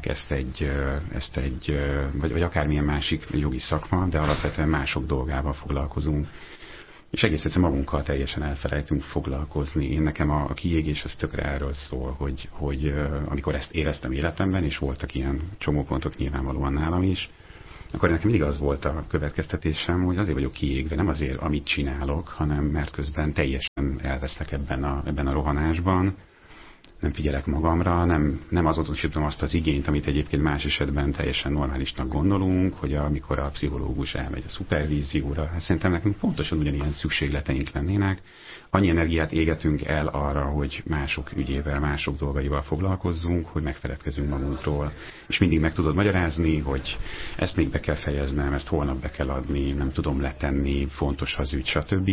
ezt egy vagy akármilyen másik jogi szakma, de alapvetően mások dolgával foglalkozunk. És egész egyszerűen magunkkal teljesen elfelejtünk foglalkozni. Én nekem a kiégés az tökre erről szól, hogy amikor ezt éreztem életemben, és voltak ilyen csomópontok nyilvánvalóan nálam is, akkor nekem mindig az volt a következtetésem, hogy azért vagyok kiégve, nem azért, amit csinálok, hanem mert közben teljesen elveszek ebben a rohanásban, nem figyelek magamra, nem azonosítom azt az igényt, amit egyébként más esetben teljesen normálisnak gondolunk, hogy amikor a pszichológus elmegy a szupervízióra, hát szerintem nekünk pontosan ugyanilyen szükségleteink lennének. Annyi energiát égetünk el arra, hogy mások ügyével, mások dolgaival foglalkozzunk, hogy megfeledkezünk magunkról. És mindig meg tudod magyarázni, hogy ezt még be kell fejeznem, ezt holnap be kell adni, nem tudom letenni, fontos az ügy, stb.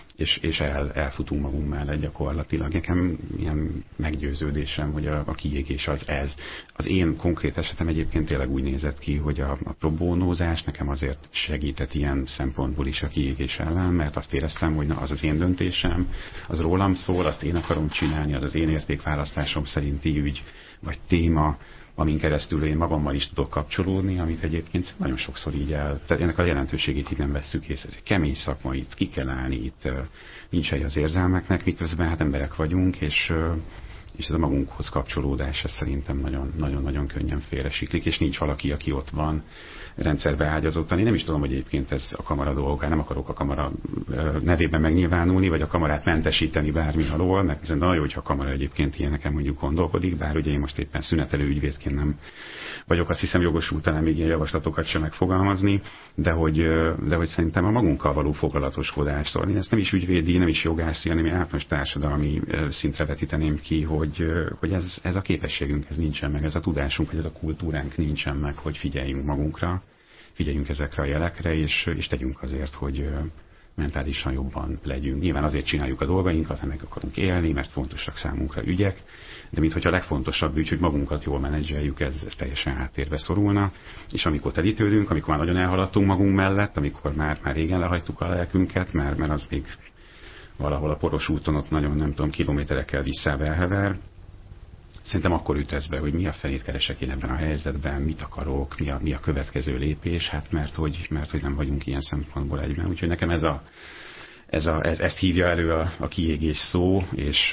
És elfutunk magunk mellett gyakorlatilag. Nekem ilyen meggyőződésem, hogy a kiégés az ez. Az én konkrét esetem egyébként tényleg úgy nézett ki, hogy a próbónózás nekem azért segített ilyen szempontból is a kiégés ellen, mert azt éreztem, hogy na, az az én döntésem, az rólam szól, azt én akarom csinálni, az az én értékválasztásom szerinti ügy vagy téma, amin keresztül én magammal is tudok kapcsolódni, amit egyébként nagyon sokszor így tehát ennek a jelentőségét így nem vesszük észre. Ez egy kemény szakma, itt ki kell állni, itt nincs hely az érzelmeknek, miközben hát emberek vagyunk, és ez a magunkhoz kapcsolódás, ez szerintem nagyon-nagyon könnyen félresiklik, és nincs valaki, aki ott van rendszerbe ágyazottan. Én nem is tudom, hogy egyébként ez a kamara dolga, nem akarok a kamara nevében megnyilvánulni, vagy a kamarát mentesíteni bármi alól, mert hiszen nagyon jó, hogyha a kamara egyébként ilyeneken mondjuk gondolkodik, bár ugye én most éppen szünetelő ügyvédként nem vagyok, azt hiszem jogosult talán még ilyen javaslatokat sem megfogalmazni, de hogy szerintem a magunkkal való foglalatoskodás, szóval én ezt nem is ügyvédi, nem is jogászi, hanem én általános társadalmi szintre vetíteném ki, hogy ez a képességünk, ez nincsen meg, ez a tudásunk, vagy ez a kultúránk nincsen meg, hogy figyeljünk magunkra, figyeljünk ezekre a jelekre, és tegyünk azért, hogy mentálisan jobban legyünk. Nyilván azért csináljuk a dolgainkat, ha meg akarunk élni, mert fontosak számunkra ügyek, de minthogyha a legfontosabb ügy, hogy magunkat jól menedzseljük, ez teljesen háttérbe szorulna, és amikor telítődünk, amikor már nagyon elhaladtunk magunk mellett, amikor már régen lehagytuk a lelkünket, mert az még valahol a poros úton ott nagyon, nem tudom, kilométerekkel visszább elhever. Szerintem akkor üt ez be, hogy mi a fenét keresek én ebben a helyzetben, mit akarok, mi a következő lépés, hát mert hogy nem vagyunk ilyen szempontból egyben. Úgyhogy nekem ezt hívja elő a kiégés szó,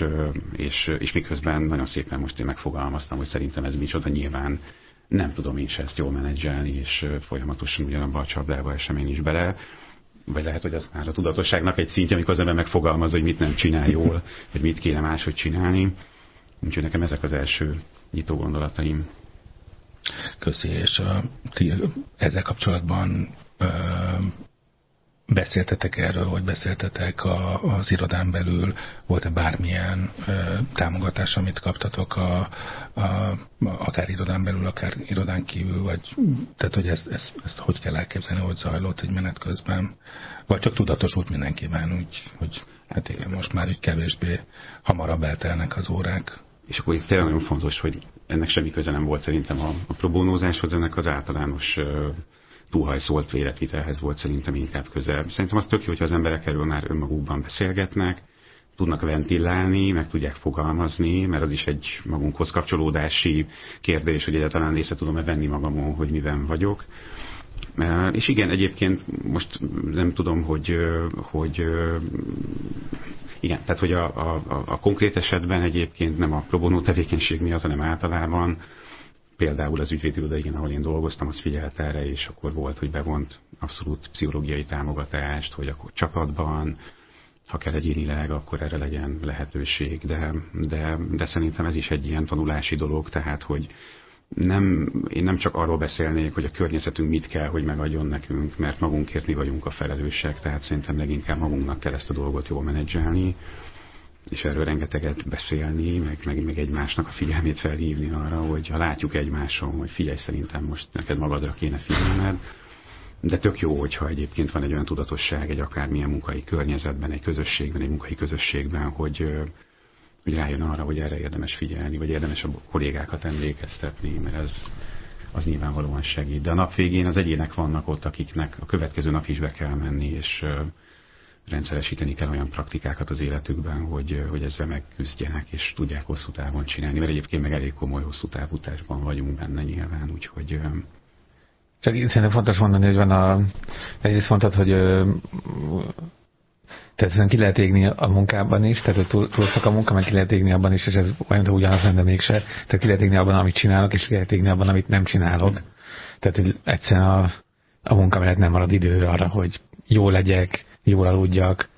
és miközben nagyon szépen most én megfogalmaztam, hogy szerintem ez micsoda, nyilván nem tudom én se ezt jól menedzselni, és folyamatosan ugyanabban a csapdába esem én is bele. Vagy lehet, hogy az már a tudatosságnak egy szintje, amikor az ember megfogalmaz, hogy mit nem csinál jól, vagy mit kéne máshogy csinálni. Úgyhogy nekem ezek az első nyitó gondolataim. Köszi, és ezzel kapcsolatban beszéltetek erről, hogy beszéltetek az irodán belül, volt-e bármilyen támogatás, amit kaptatok akár irodán belül, akár irodán kívül, vagy tehát, hogy ezt hogy kell elképzelni, hogy zajlott egy menet közben, vagy csak tudatosult mindenkiben, úgy, hogy hát igen, most már úgy kevésbé hamarabb eltelnek az órák. És akkor tényleg nagyon fontos, hogy ennek semmi köze nem volt szerintem a próbónózáshoz, ennek az általános túlhajszolt véletvitelhez volt szerintem inkább köze. Szerintem az tök jó, hogyha az emberek erről már önmagukban beszélgetnek, tudnak ventilálni, meg tudják fogalmazni, mert az is egy magunkhoz kapcsolódási kérdés, hogy egyáltalán észre tudom-e venni magamon, hogy miben vagyok. És igen, egyébként most nem tudom, hogy igen, tehát hogy a konkrét esetben egyébként nem a pro bono tevékenység miatt, hanem általában például az ügyvédiroda, igen, ahol én dolgoztam, az figyelt erre, és akkor volt, hogy bevont abszolút pszichológiai támogatást, hogy akkor csapatban, ha kell egyénileg, akkor erre legyen lehetőség, de szerintem ez is egy ilyen tanulási dolog, tehát hogy Én nem csak arról beszélnék, hogy a környezetünk mit kell, hogy megadjon nekünk, mert magunkért mi vagyunk a felelősek, tehát szerintem leginkább magunknak kell ezt a dolgot jól menedzselni, és erről rengeteget beszélni, meg egymásnak a figyelmét felhívni arra, hogy ha látjuk egymáson, hogy figyelj, szerintem most neked magadra kéne figyelned, de tök jó, hogyha egyébként van egy olyan tudatosság egy akármilyen munkai környezetben, egy közösségben, egy munkai közösségben, hogy rájön arra, hogy erre érdemes figyelni, vagy érdemes a kollégákat emlékeztetni, mert ez az nyilvánvalóan segít. De a nap végén az egyének vannak ott, akiknek a következő nap is be kell menni, és rendszeresíteni kell olyan praktikákat az életükben, hogy ezzel megküzdjenek, és tudják hosszú távon csinálni, mert egyébként meg elég komoly hosszú távutásban vagyunk benne nyilván, úgyhogy... Csak szerintem fontos mondani, hogy van egyrészt mondtad, hogy tehát ki lehet égni a munkában is, tehát hogy túlszak a munka, meg ki lehet égni abban is, és ez olyan, hogy ugyanaz lenne mégse. Tehát ki lehet égni abban, amit csinálok, és ki lehet égni abban, amit nem csinálok. Tehát, hogy egyszerűen a munka mellett nem marad idő arra, hogy jó legyek, jól aludjak,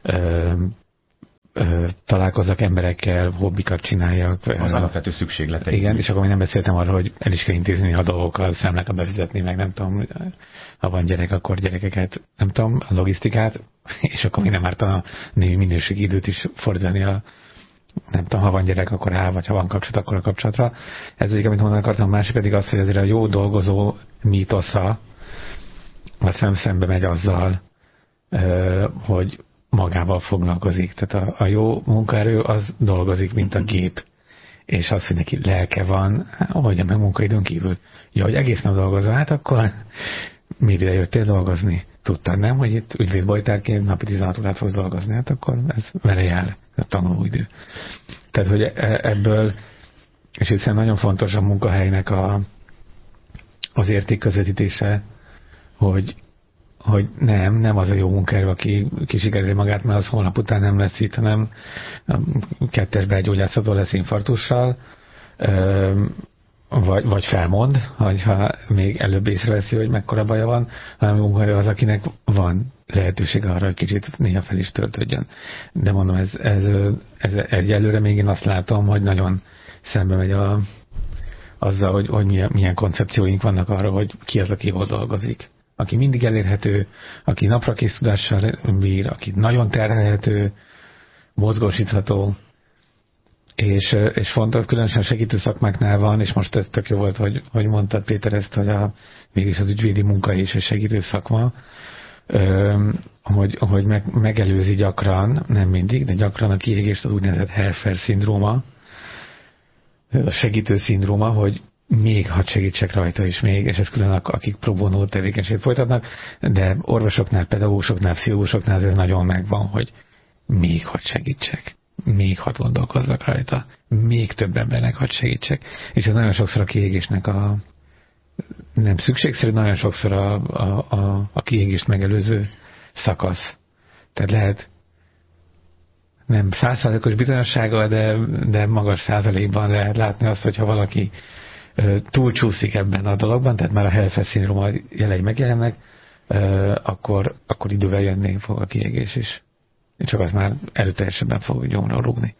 találkozzak emberekkel, hobbikat csináljak. Az alapvető szükségletek. Igen, és akkor még nem beszéltem arról, hogy el is kell intézni a dolgokat, számlákat befizetni, meg nem tudom, ha van gyerek, akkor gyerekeket, nem tudom, a logisztikát, és akkor még nem ártana a némi minőségi időt is fordítani nem tudom, ha van gyerek, akkor vagy ha van kapcsolat, akkor a kapcsolatra. Ez egyik, amit mondani akartam, a másik pedig az, hogy azért a jó dolgozó mítosza a szembe megy azzal, hogy magával foglalkozik. Tehát a jó munkaerő az dolgozik, mint a gép. És az, hogy neki lelke van, hogy meg munkaidőn kívül. Ja, hogy egész nap dolgozol, hát akkor miért ide jöttél dolgozni? Tudtad, nem, hogy itt ügyvédbojtárként napi 16 órát fogsz dolgozni? Hát akkor ez vele jár, a tanulóidő. Tehát, hogy ebből, és hiszen nagyon fontos a munkahelynek az értékközvetítése, hogy nem az a jó munkaerő, aki kisikerüli magát, mert az holnap után nem lesz itt, hanem kettes belgyógyászató lesz infarktussal, vagy felmond, ha még előbb észreveszi, hogy mekkora baja van, hanem a munkaerő az, akinek van lehetőség arra, hogy kicsit néha fel is töltődjön. De mondom, ez egyelőre még én azt látom, hogy nagyon szembe megy azzal, hogy milyen koncepcióink vannak arra, hogy ki az, aki hol dolgozik. Aki mindig elérhető, aki naprakész tudással bír, aki nagyon terhelhető, mozgósítható, és fontos, különösen segítő szakmáknál van, és most ez tök jó volt, hogy mondtad, Péter, ezt, hogy mégis az ügyvédi munka is egy segítő szakma, hogy megelőzi gyakran, nem mindig, de gyakran a kiégést az úgynevezett Helfer-szindróma, a segítő szindróma, hogy még hadd segítsek rajta is még, és ez külön akik pro bono tevékenységet folytatnak, de orvosoknál, pedagógusoknál, pszichológusoknál ez nagyon megvan, hogy még hadd segítsek, még hadd gondolkozzak rajta, még több embernek hadd segítsek. És ez nagyon sokszor a kiégésnek nem szükségszerű, nagyon sokszor a kiégést megelőző szakasz. Tehát lehet nem 100%-os bizonyossággal, de magas százalékban lehet látni azt, hogyha valaki túlcsúszik ebben a dologban, tehát már a Helfer-szindróma jelei megjelennek, akkor idővel jönni fog a kiégés is. Csak az már erőteljesebben fog gyomra rúgni.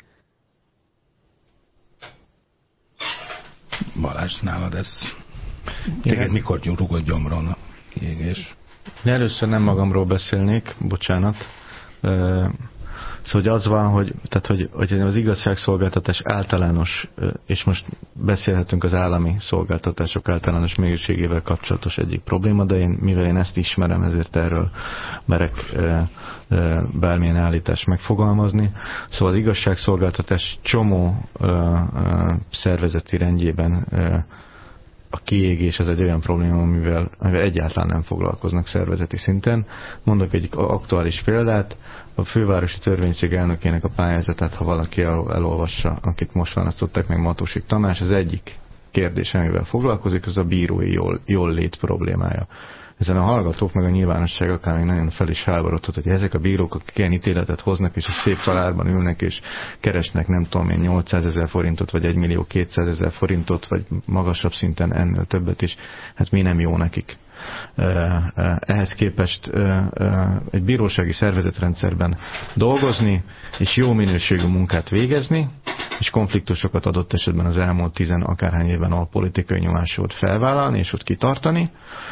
Balázs, nálad ez téged mikor rúgott gyomron a kiégés? Először nem magamról beszélnék, bocsánat. Szóval az van, hogy az igazságszolgáltatás általános, és most beszélhetünk az állami szolgáltatások általános mélységével kapcsolatos egyik probléma, de mivel én ezt ismerem, ezért erről merek bármilyen állítást megfogalmazni. Szóval az igazságszolgáltatás csomó szervezeti rendjében a kiégés az egy olyan probléma, amivel egyáltalán nem foglalkoznak szervezeti szinten. Mondok egy aktuális példát, a fővárosi törvényszék elnökének a pályázatát, ha valaki elolvassa, akit most választották meg, Matosik Tamás, az egyik kérdés, amivel foglalkozik, az a bírói jól lét problémája. Ezen a hallgatók meg a nyilvánosság akár még nagyon fel is háborodott, hogy ezek a bírók, akik ilyen ítéletet hoznak, és a szép talárban ülnek, és keresnek nem tudom én 800 000 forintot, vagy 1 200 000 forintot, vagy magasabb szinten ennél többet is, hát mi nem jó nekik. Ehhez képest egy bírósági szervezetrendszerben dolgozni, és jó minőségű munkát végezni, és konfliktusokat adott esetben az elmúlt 10 akárhány évben a politikai nyomás volt felvállalni, és ott kitartani,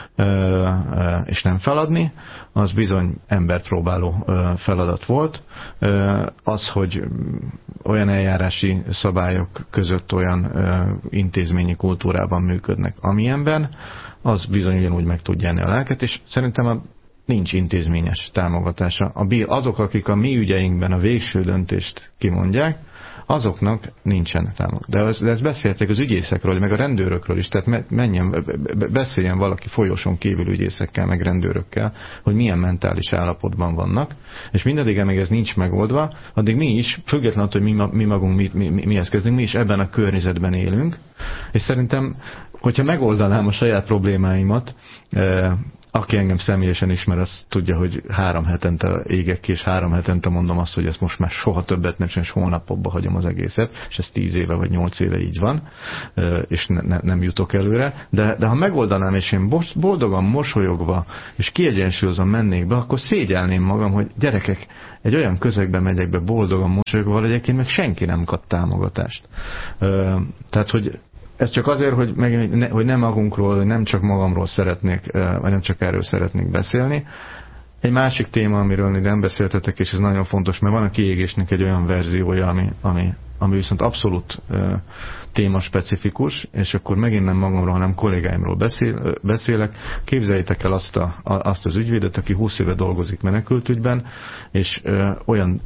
és nem feladni, az bizony embert próbáló feladat volt. Az, hogy olyan eljárási szabályok között olyan intézményi kultúrában működnek, amilyenben, az bizony ugyanúgy meg tudja enni a lelket, és szerintem nincs intézményes támogatása. Azok, akik a mi ügyeinkben a végső döntést kimondják, azoknak nincsen támogatás. De ezt beszéltek az ügyészekről, meg a rendőrökről is, tehát beszéljen valaki folyosón kívül ügyészekkel, meg rendőrökkel, hogy milyen mentális állapotban vannak, és mindaddig, amíg ez nincs megoldva, addig mi is, függetlenül, hogy mi magunk mihez kezdünk, mi is ebben a környezetben élünk, és szerintem, hogyha megoldanám a saját problémáimat, aki engem személyesen ismer, az tudja, hogy 3 hetente égek ki, és 3 hetente mondom azt, hogy ezt most már soha többet nem, és hónapokba hagyom az egészet, és ez 10 éve vagy 8 éve így van, és nem jutok előre. De ha megoldanám, és én boldogan, mosolyogva, és kiegyensúlyozom mennék be, akkor szégyelném magam, hogy gyerekek, egy olyan közegbe megyek be boldogan, mosolyogva, egyébként meg senki nem kap támogatást. Tehát, hogy ez csak azért, hogy nem magunkról, nem csak magamról szeretnék, vagy nem csak erről szeretnék beszélni. Egy másik téma, amiről még nem beszéltetek, és ez nagyon fontos, mert van a kiégésnek egy olyan verziója, ami viszont abszolút témaspecifikus, és akkor megint nem magamról, hanem kollégáimról beszélek. Képzeljétek el azt az ügyvédet, aki 20 éve dolgozik menekültügyben, és olyan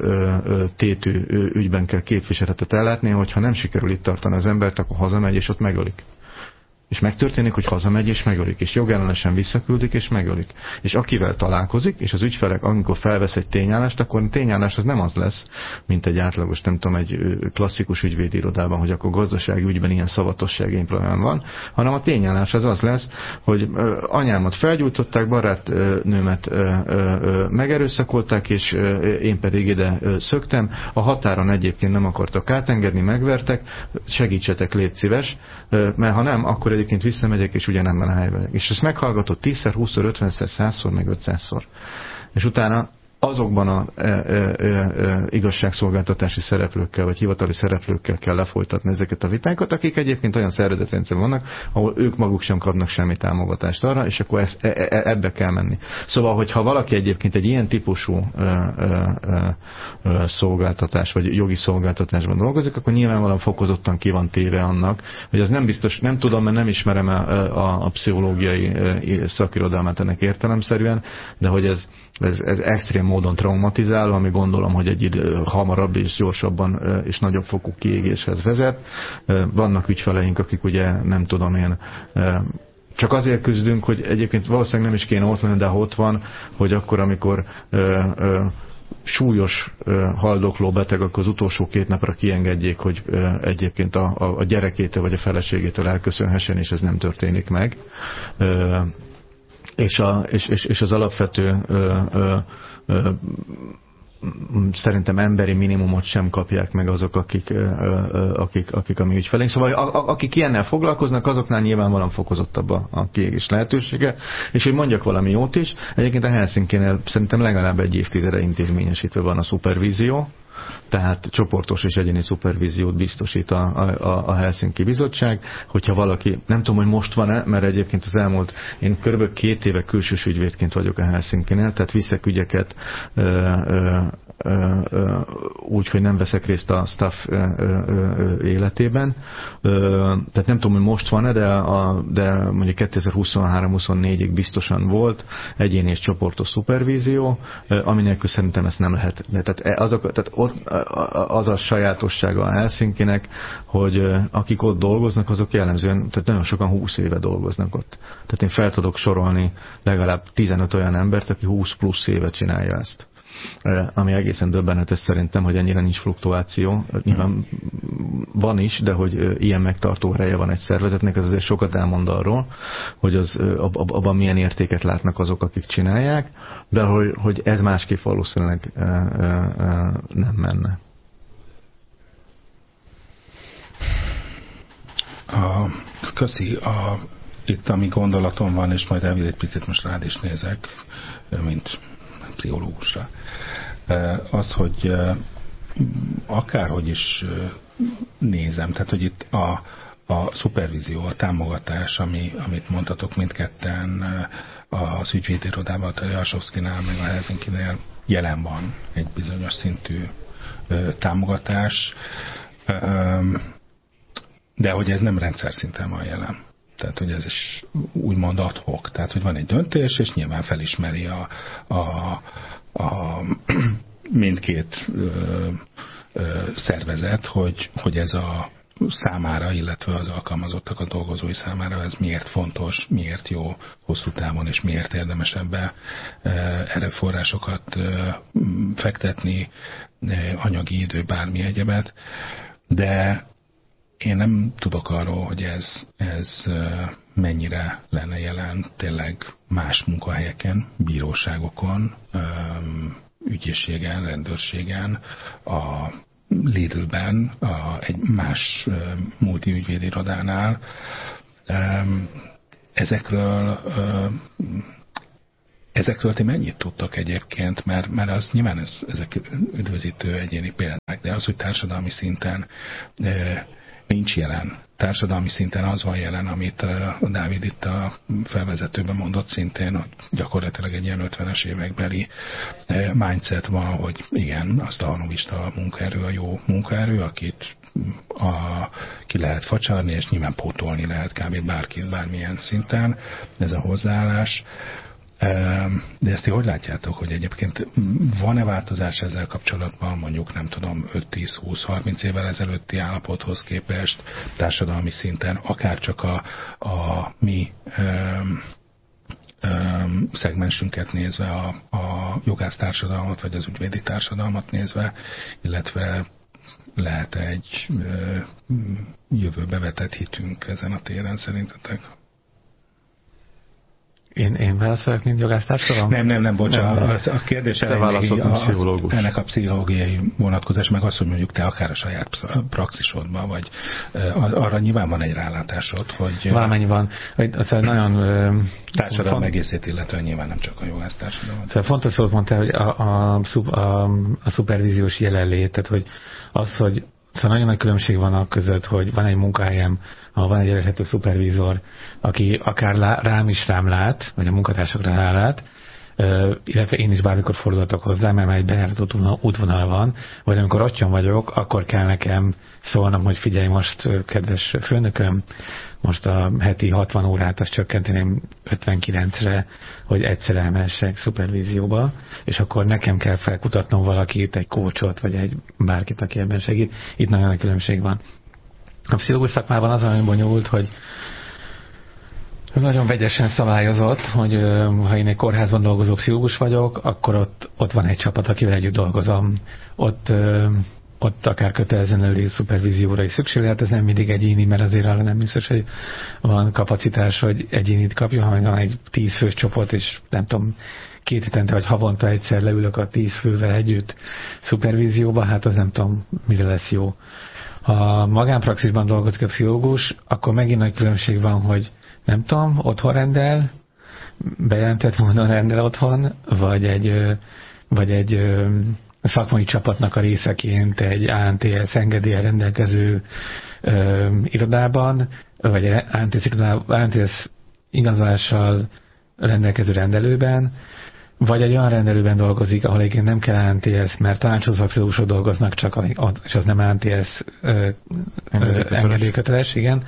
tétű ügyben kell képviseletet ellátni, hogyha nem sikerül itt tartani az embert, akkor hazamegy, és ott megölik. És megtörténik, hogy hazamegy, és megölik, és jogellenesen visszaküldik, és megölik. És akivel találkozik, és az ügyfelek, amikor felvesz egy tényállást, akkor a tényállás az nem az lesz, mint egy átlagos, nem tudom, egy klasszikus ügyvédirodában, hogy akkor gazdasági ügyben ilyen szavatossági problémám van, hanem a tényállás az lesz, hogy anyámat felgyújtották, barátnőmet megerőszakolták, és én pedig ide szöktem. A határon egyébként nem akartak átengedni, megvertek, segítsetek, légy szíves, mert ha nem, akkor egyébként visszamegyek, és ugyanebben a helyben. És ezt meghallgatott 10-szer, 20-szor, 50-szer, 100-szor, meg 500-szor. És utána azokban a igazságszolgáltatási szereplőkkel, vagy hivatali szereplőkkel kell lefolytatni ezeket a vitákat, akik egyébként olyan szervezetrendszerben vannak, ahol ők maguk sem kapnak semmi támogatást arra, és akkor ebbe kell menni. Szóval, hogyha valaki egyébként egy ilyen típusú szolgáltatás, vagy jogi szolgáltatásban dolgozik, akkor nyilvánvalóan fokozottan ki van téve annak, hogy az nem biztos, nem tudom, mert nem ismerem a pszichológiai szakirodalmát ennek értelemszerűen, de hogy ez extrém módon traumatizáló, ami gondolom, hogy egy hamarabb és gyorsabban és nagyobb fokú kiégéshez vezet. Vannak ügyfeleink, akik ugye nem tudom én, csak azért küzdünk, hogy egyébként valószínűleg nem is kéne ott lenni, de ha ott van, hogy akkor, amikor súlyos haldokló beteg, akkor az utolsó 2 napra kiengedjék, hogy egyébként a gyerekétől vagy a feleségétől elköszönhessen, és ez nem történik meg. És az alapvető szerintem emberi minimumot sem kapják meg azok, akik a mi ügyfeleink. Szóval akik ilyennel foglalkoznak, azoknál nyilvánvalóan fokozottabb a kiégés lehetősége. És hogy mondjak valami jót is, egyébként a Helsinkinél szerintem legalább egy évtizede intézményesítve van a szupervízió, tehát csoportos és egyéni szupervíziót biztosít a Helsinki Bizottság, hogyha valaki, nem tudom, hogy most van-e, mert egyébként az elmúlt, én kb. 2 éve külsős ügyvédként vagyok a Helsinkinél, tehát viszek ügyeket úgy, hogy nem veszek részt a staff életében. Tehát nem tudom, hogy most van-e, de mondjuk 2023-24-ig biztosan volt egyéni és csoportos szupervízió, ami nélkül szerintem ezt nem lehet. Tehát az a sajátossága a Helsinkinek, hogy akik ott dolgoznak, azok jellemzően, tehát nagyon sokan 20 éve dolgoznak ott. Tehát én fel tudok sorolni legalább 15 olyan embert, aki 20 plusz évet csinálja ezt. Ami egészen döbbenetes szerintem, hogy ennyire nincs fluktuáció. Nyilván van is, de hogy ilyen megtartó ereje van egy szervezetnek, ez azért sokat elmond arról, hogy abban milyen értéket látnak azok, akik csinálják, de hogy ez másképp valószínűleg nem menne. Köszi. Itt ami gondolatom van, és majd egy picit most rád is nézek, mint pszichológusra. Az, hogy akárhogy is nézem, tehát hogy itt a szupervízió, a támogatás, amit mondhatok mindketten az ügyvédirodában, a Jalsowskynál, meg a Helsinkinél jelen van egy bizonyos szintű támogatás, de hogy ez nem rendszer szinten van jelen. Tehát, hogy ez is úgymond ad hoc. Tehát, hogy van egy döntés, és nyilván felismeri a mindkét szervezet, hogy ez a számára, illetve az alkalmazottak, a dolgozói számára ez miért fontos, miért jó hosszú távon, és miért érdemes ebbe erőforrásokat fektetni, anyagi idő, bármi egyebet. De én nem tudok arról, hogy ez mennyire lenne jelen tényleg más munkahelyeken, bíróságokon, ügyészségen, rendőrségen, a Lidlben, egy más multiügyvédi irodánál. Ezekről ti mennyit tudtok egyébként, mert az nyilván ezek üdvözítő egyéni példák, de az, hogy társadalmi szinten nincs jelen. Társadalmi szinten az van jelen, amit a Dávid itt a felvezetőben mondott szintén, hogy gyakorlatilag egy ilyen 50-es évekbeli mindset van, hogy igen, azt a hanovista munkaerő a jó munkaerő, akit ki lehet facsarni, és nyilván pótolni lehet kb. Bárkit, bármilyen szinten. Ez a hozzáállás. De ezt ti hogy látjátok, hogy egyébként van-e változás ezzel kapcsolatban, mondjuk nem tudom 5-10-20-30 évvel ezelőtti állapothoz képest társadalmi szinten, akár csak a mi szegmensünket nézve, a jogász társadalmat, vagy az ügyvédi társadalmat nézve, illetve lehet egy jövőbe vetett hitünk ezen a téren szerintetek? Én válaszolok, mint jogásztársadalom? Nem, bocsánat. A kérdés ennek a pszichológiai vonatkozás, meg az, hogy mondjuk te akár a saját praxisodban, vagy arra nyilván van egy rálátásod, hogy... Valamennyi van. Szóval nagyon... Társadalom egészét illetően nyilván nem csak a jogásztársadalom. Szóval fontos szót mondtál, hogy a szupervíziós jelenlét, tehát hogy az, hogy szóval nagyon nagy különbség van a között, hogy van egy munkahelyem, ahol van egy elérhető szupervízor, aki akár rám lát, vagy a munkatársakra rálát, illetve én is bármikor fordulhatok hozzá, mert már egy bejáratott útvonal van, vagy amikor otthon vagyok, akkor kell nekem szólnom, hogy figyelj most, kedves főnököm, most a heti 60 órát azt csökkenteném 59-re, hogy egyszer elmehessek szupervízióba, és akkor nekem kell felkutatnom valakit, egy coachot, vagy egy bárkit, aki ebben segít. Itt nagyon nagy különbség van. A pszichológus szakmában az nagyon bonyolult, hogy nagyon vegyesen szabályozott, hogy ha én egy kórházban dolgozó pszichológus vagyok, akkor ott van egy csapat, akivel együtt dolgozom. Ott akár kötelezően előre szupervízióra is szükség lehet, ez nem mindig egyéni, mert azért arra nem biztos, hogy van kapacitás, hogy egyénit kapjon, hanem van egy 10 fős csoport, és nem tudom, 2 hetente vagy havonta egyszer leülök a 10 fővel együtt szupervízióba, hát az nem tudom, mire lesz jó. Ha magánpraxisban dolgozik a pszichológus, akkor megint nagy különbség van, hogy nem tudom, otthon rendel, bejelentett módon rendel otthon, vagy egy szakmai csapatnak a részeként egy ANTS engedéllyel rendelkező irodában, vagy ANTS igazolással rendelkező rendelőben, vagy egy olyan rendelőben dolgozik, ahol egyébként nem kell ANTS, mert tanácsadó szakpszichológusok dolgoznak csak, és az nem ANTS engedélyköteles, igen.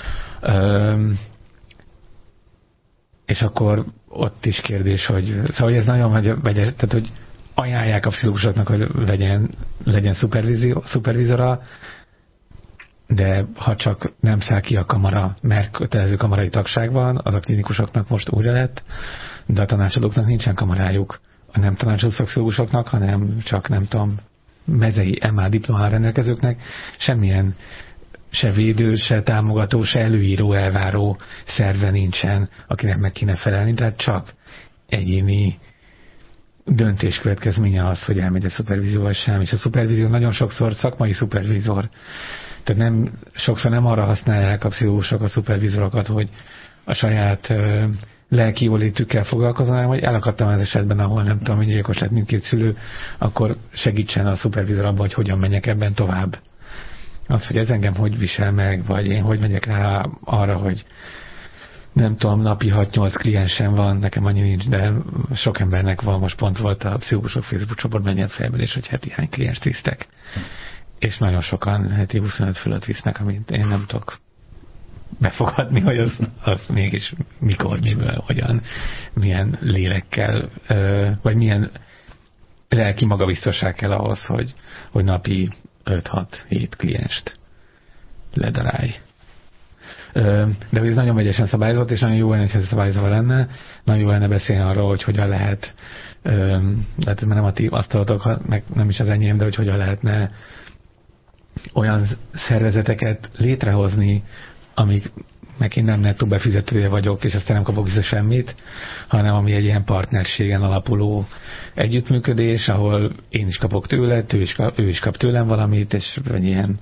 És akkor ott is kérdés, hogy szóval ez nagyon vegyes, tehát hogy ajánlják a pszichológusoknak, hogy legyen szupervízora, de ha csak nem száll ki a kamara, mert kötelező kamarai tagság van, az a klinikusoknak most újra lett, de a tanácsadóknak nincsen kamarájuk. A nem tanácsadó szakpszichológusoknak, hanem csak nem tudom, mezei MA diplomával rendelkezőknek semmilyen se védő, se támogató, se előíró, elváró szerve nincsen, akinek meg kéne felelni, tehát csak egyéni döntés következménye az, hogy elmegy a szupervízió vagy sem, és a szupervízió nagyon sokszor szakmai szupervízor. Tehát sokszor nem arra használják a pszichológusok a szupervízorokat, hogy a saját lelki jólétükkel foglalkozom, hanem hogy elakadtam az esetben, ahol nem tudom, hogy gyilkos lett mindkét szülő, akkor segítsen a szupervizor abban, hogy hogyan menjek ebben tovább. Az, hogy ez engem hogy visel meg, vagy én hogy megyek rá arra, hogy nem tudom, napi 6-8 kliensem van, nekem annyi nincs, de sok embernek van, most pont volt a pszichológusok Facebook csoport mennyit felmérés, hogy heti hány klienst visztek. És nagyon sokan heti 25 fölött visznek, amit én nem tudok befogadni, hogy az mégis mikor, miből, hogyan, milyen lélekkel, vagy milyen lelki magabiztosság kell ahhoz, hogy napi 5-6-7 klienst ledarálj. De hogy ez nagyon vegyesen szabályozott, és nagyon jó lenne, hogy ez szabályozva lenne, nagyon jó lenne beszélni arról, hogy hogyan lehet, mert nem a ti asztalotok, meg nem is az enyém, de hogy hogyan lehetne olyan szervezeteket létrehozni, amiknek én nem nettó befizetője vagyok, és aztán nem kapok vissza semmit, hanem ami egy ilyen partnerségen alapuló együttműködés, ahol én is kapok tőle, ő is kap tőlem valamit, és egy ilyen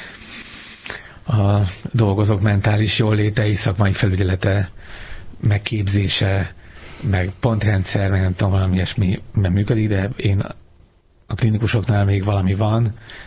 a dolgozók mentális jólétei, szakmai felügyelete, megképzése, meg pontrendszer, meg nem tudom, valami ilyesmi működik, de én a klinikusoknál még valami van,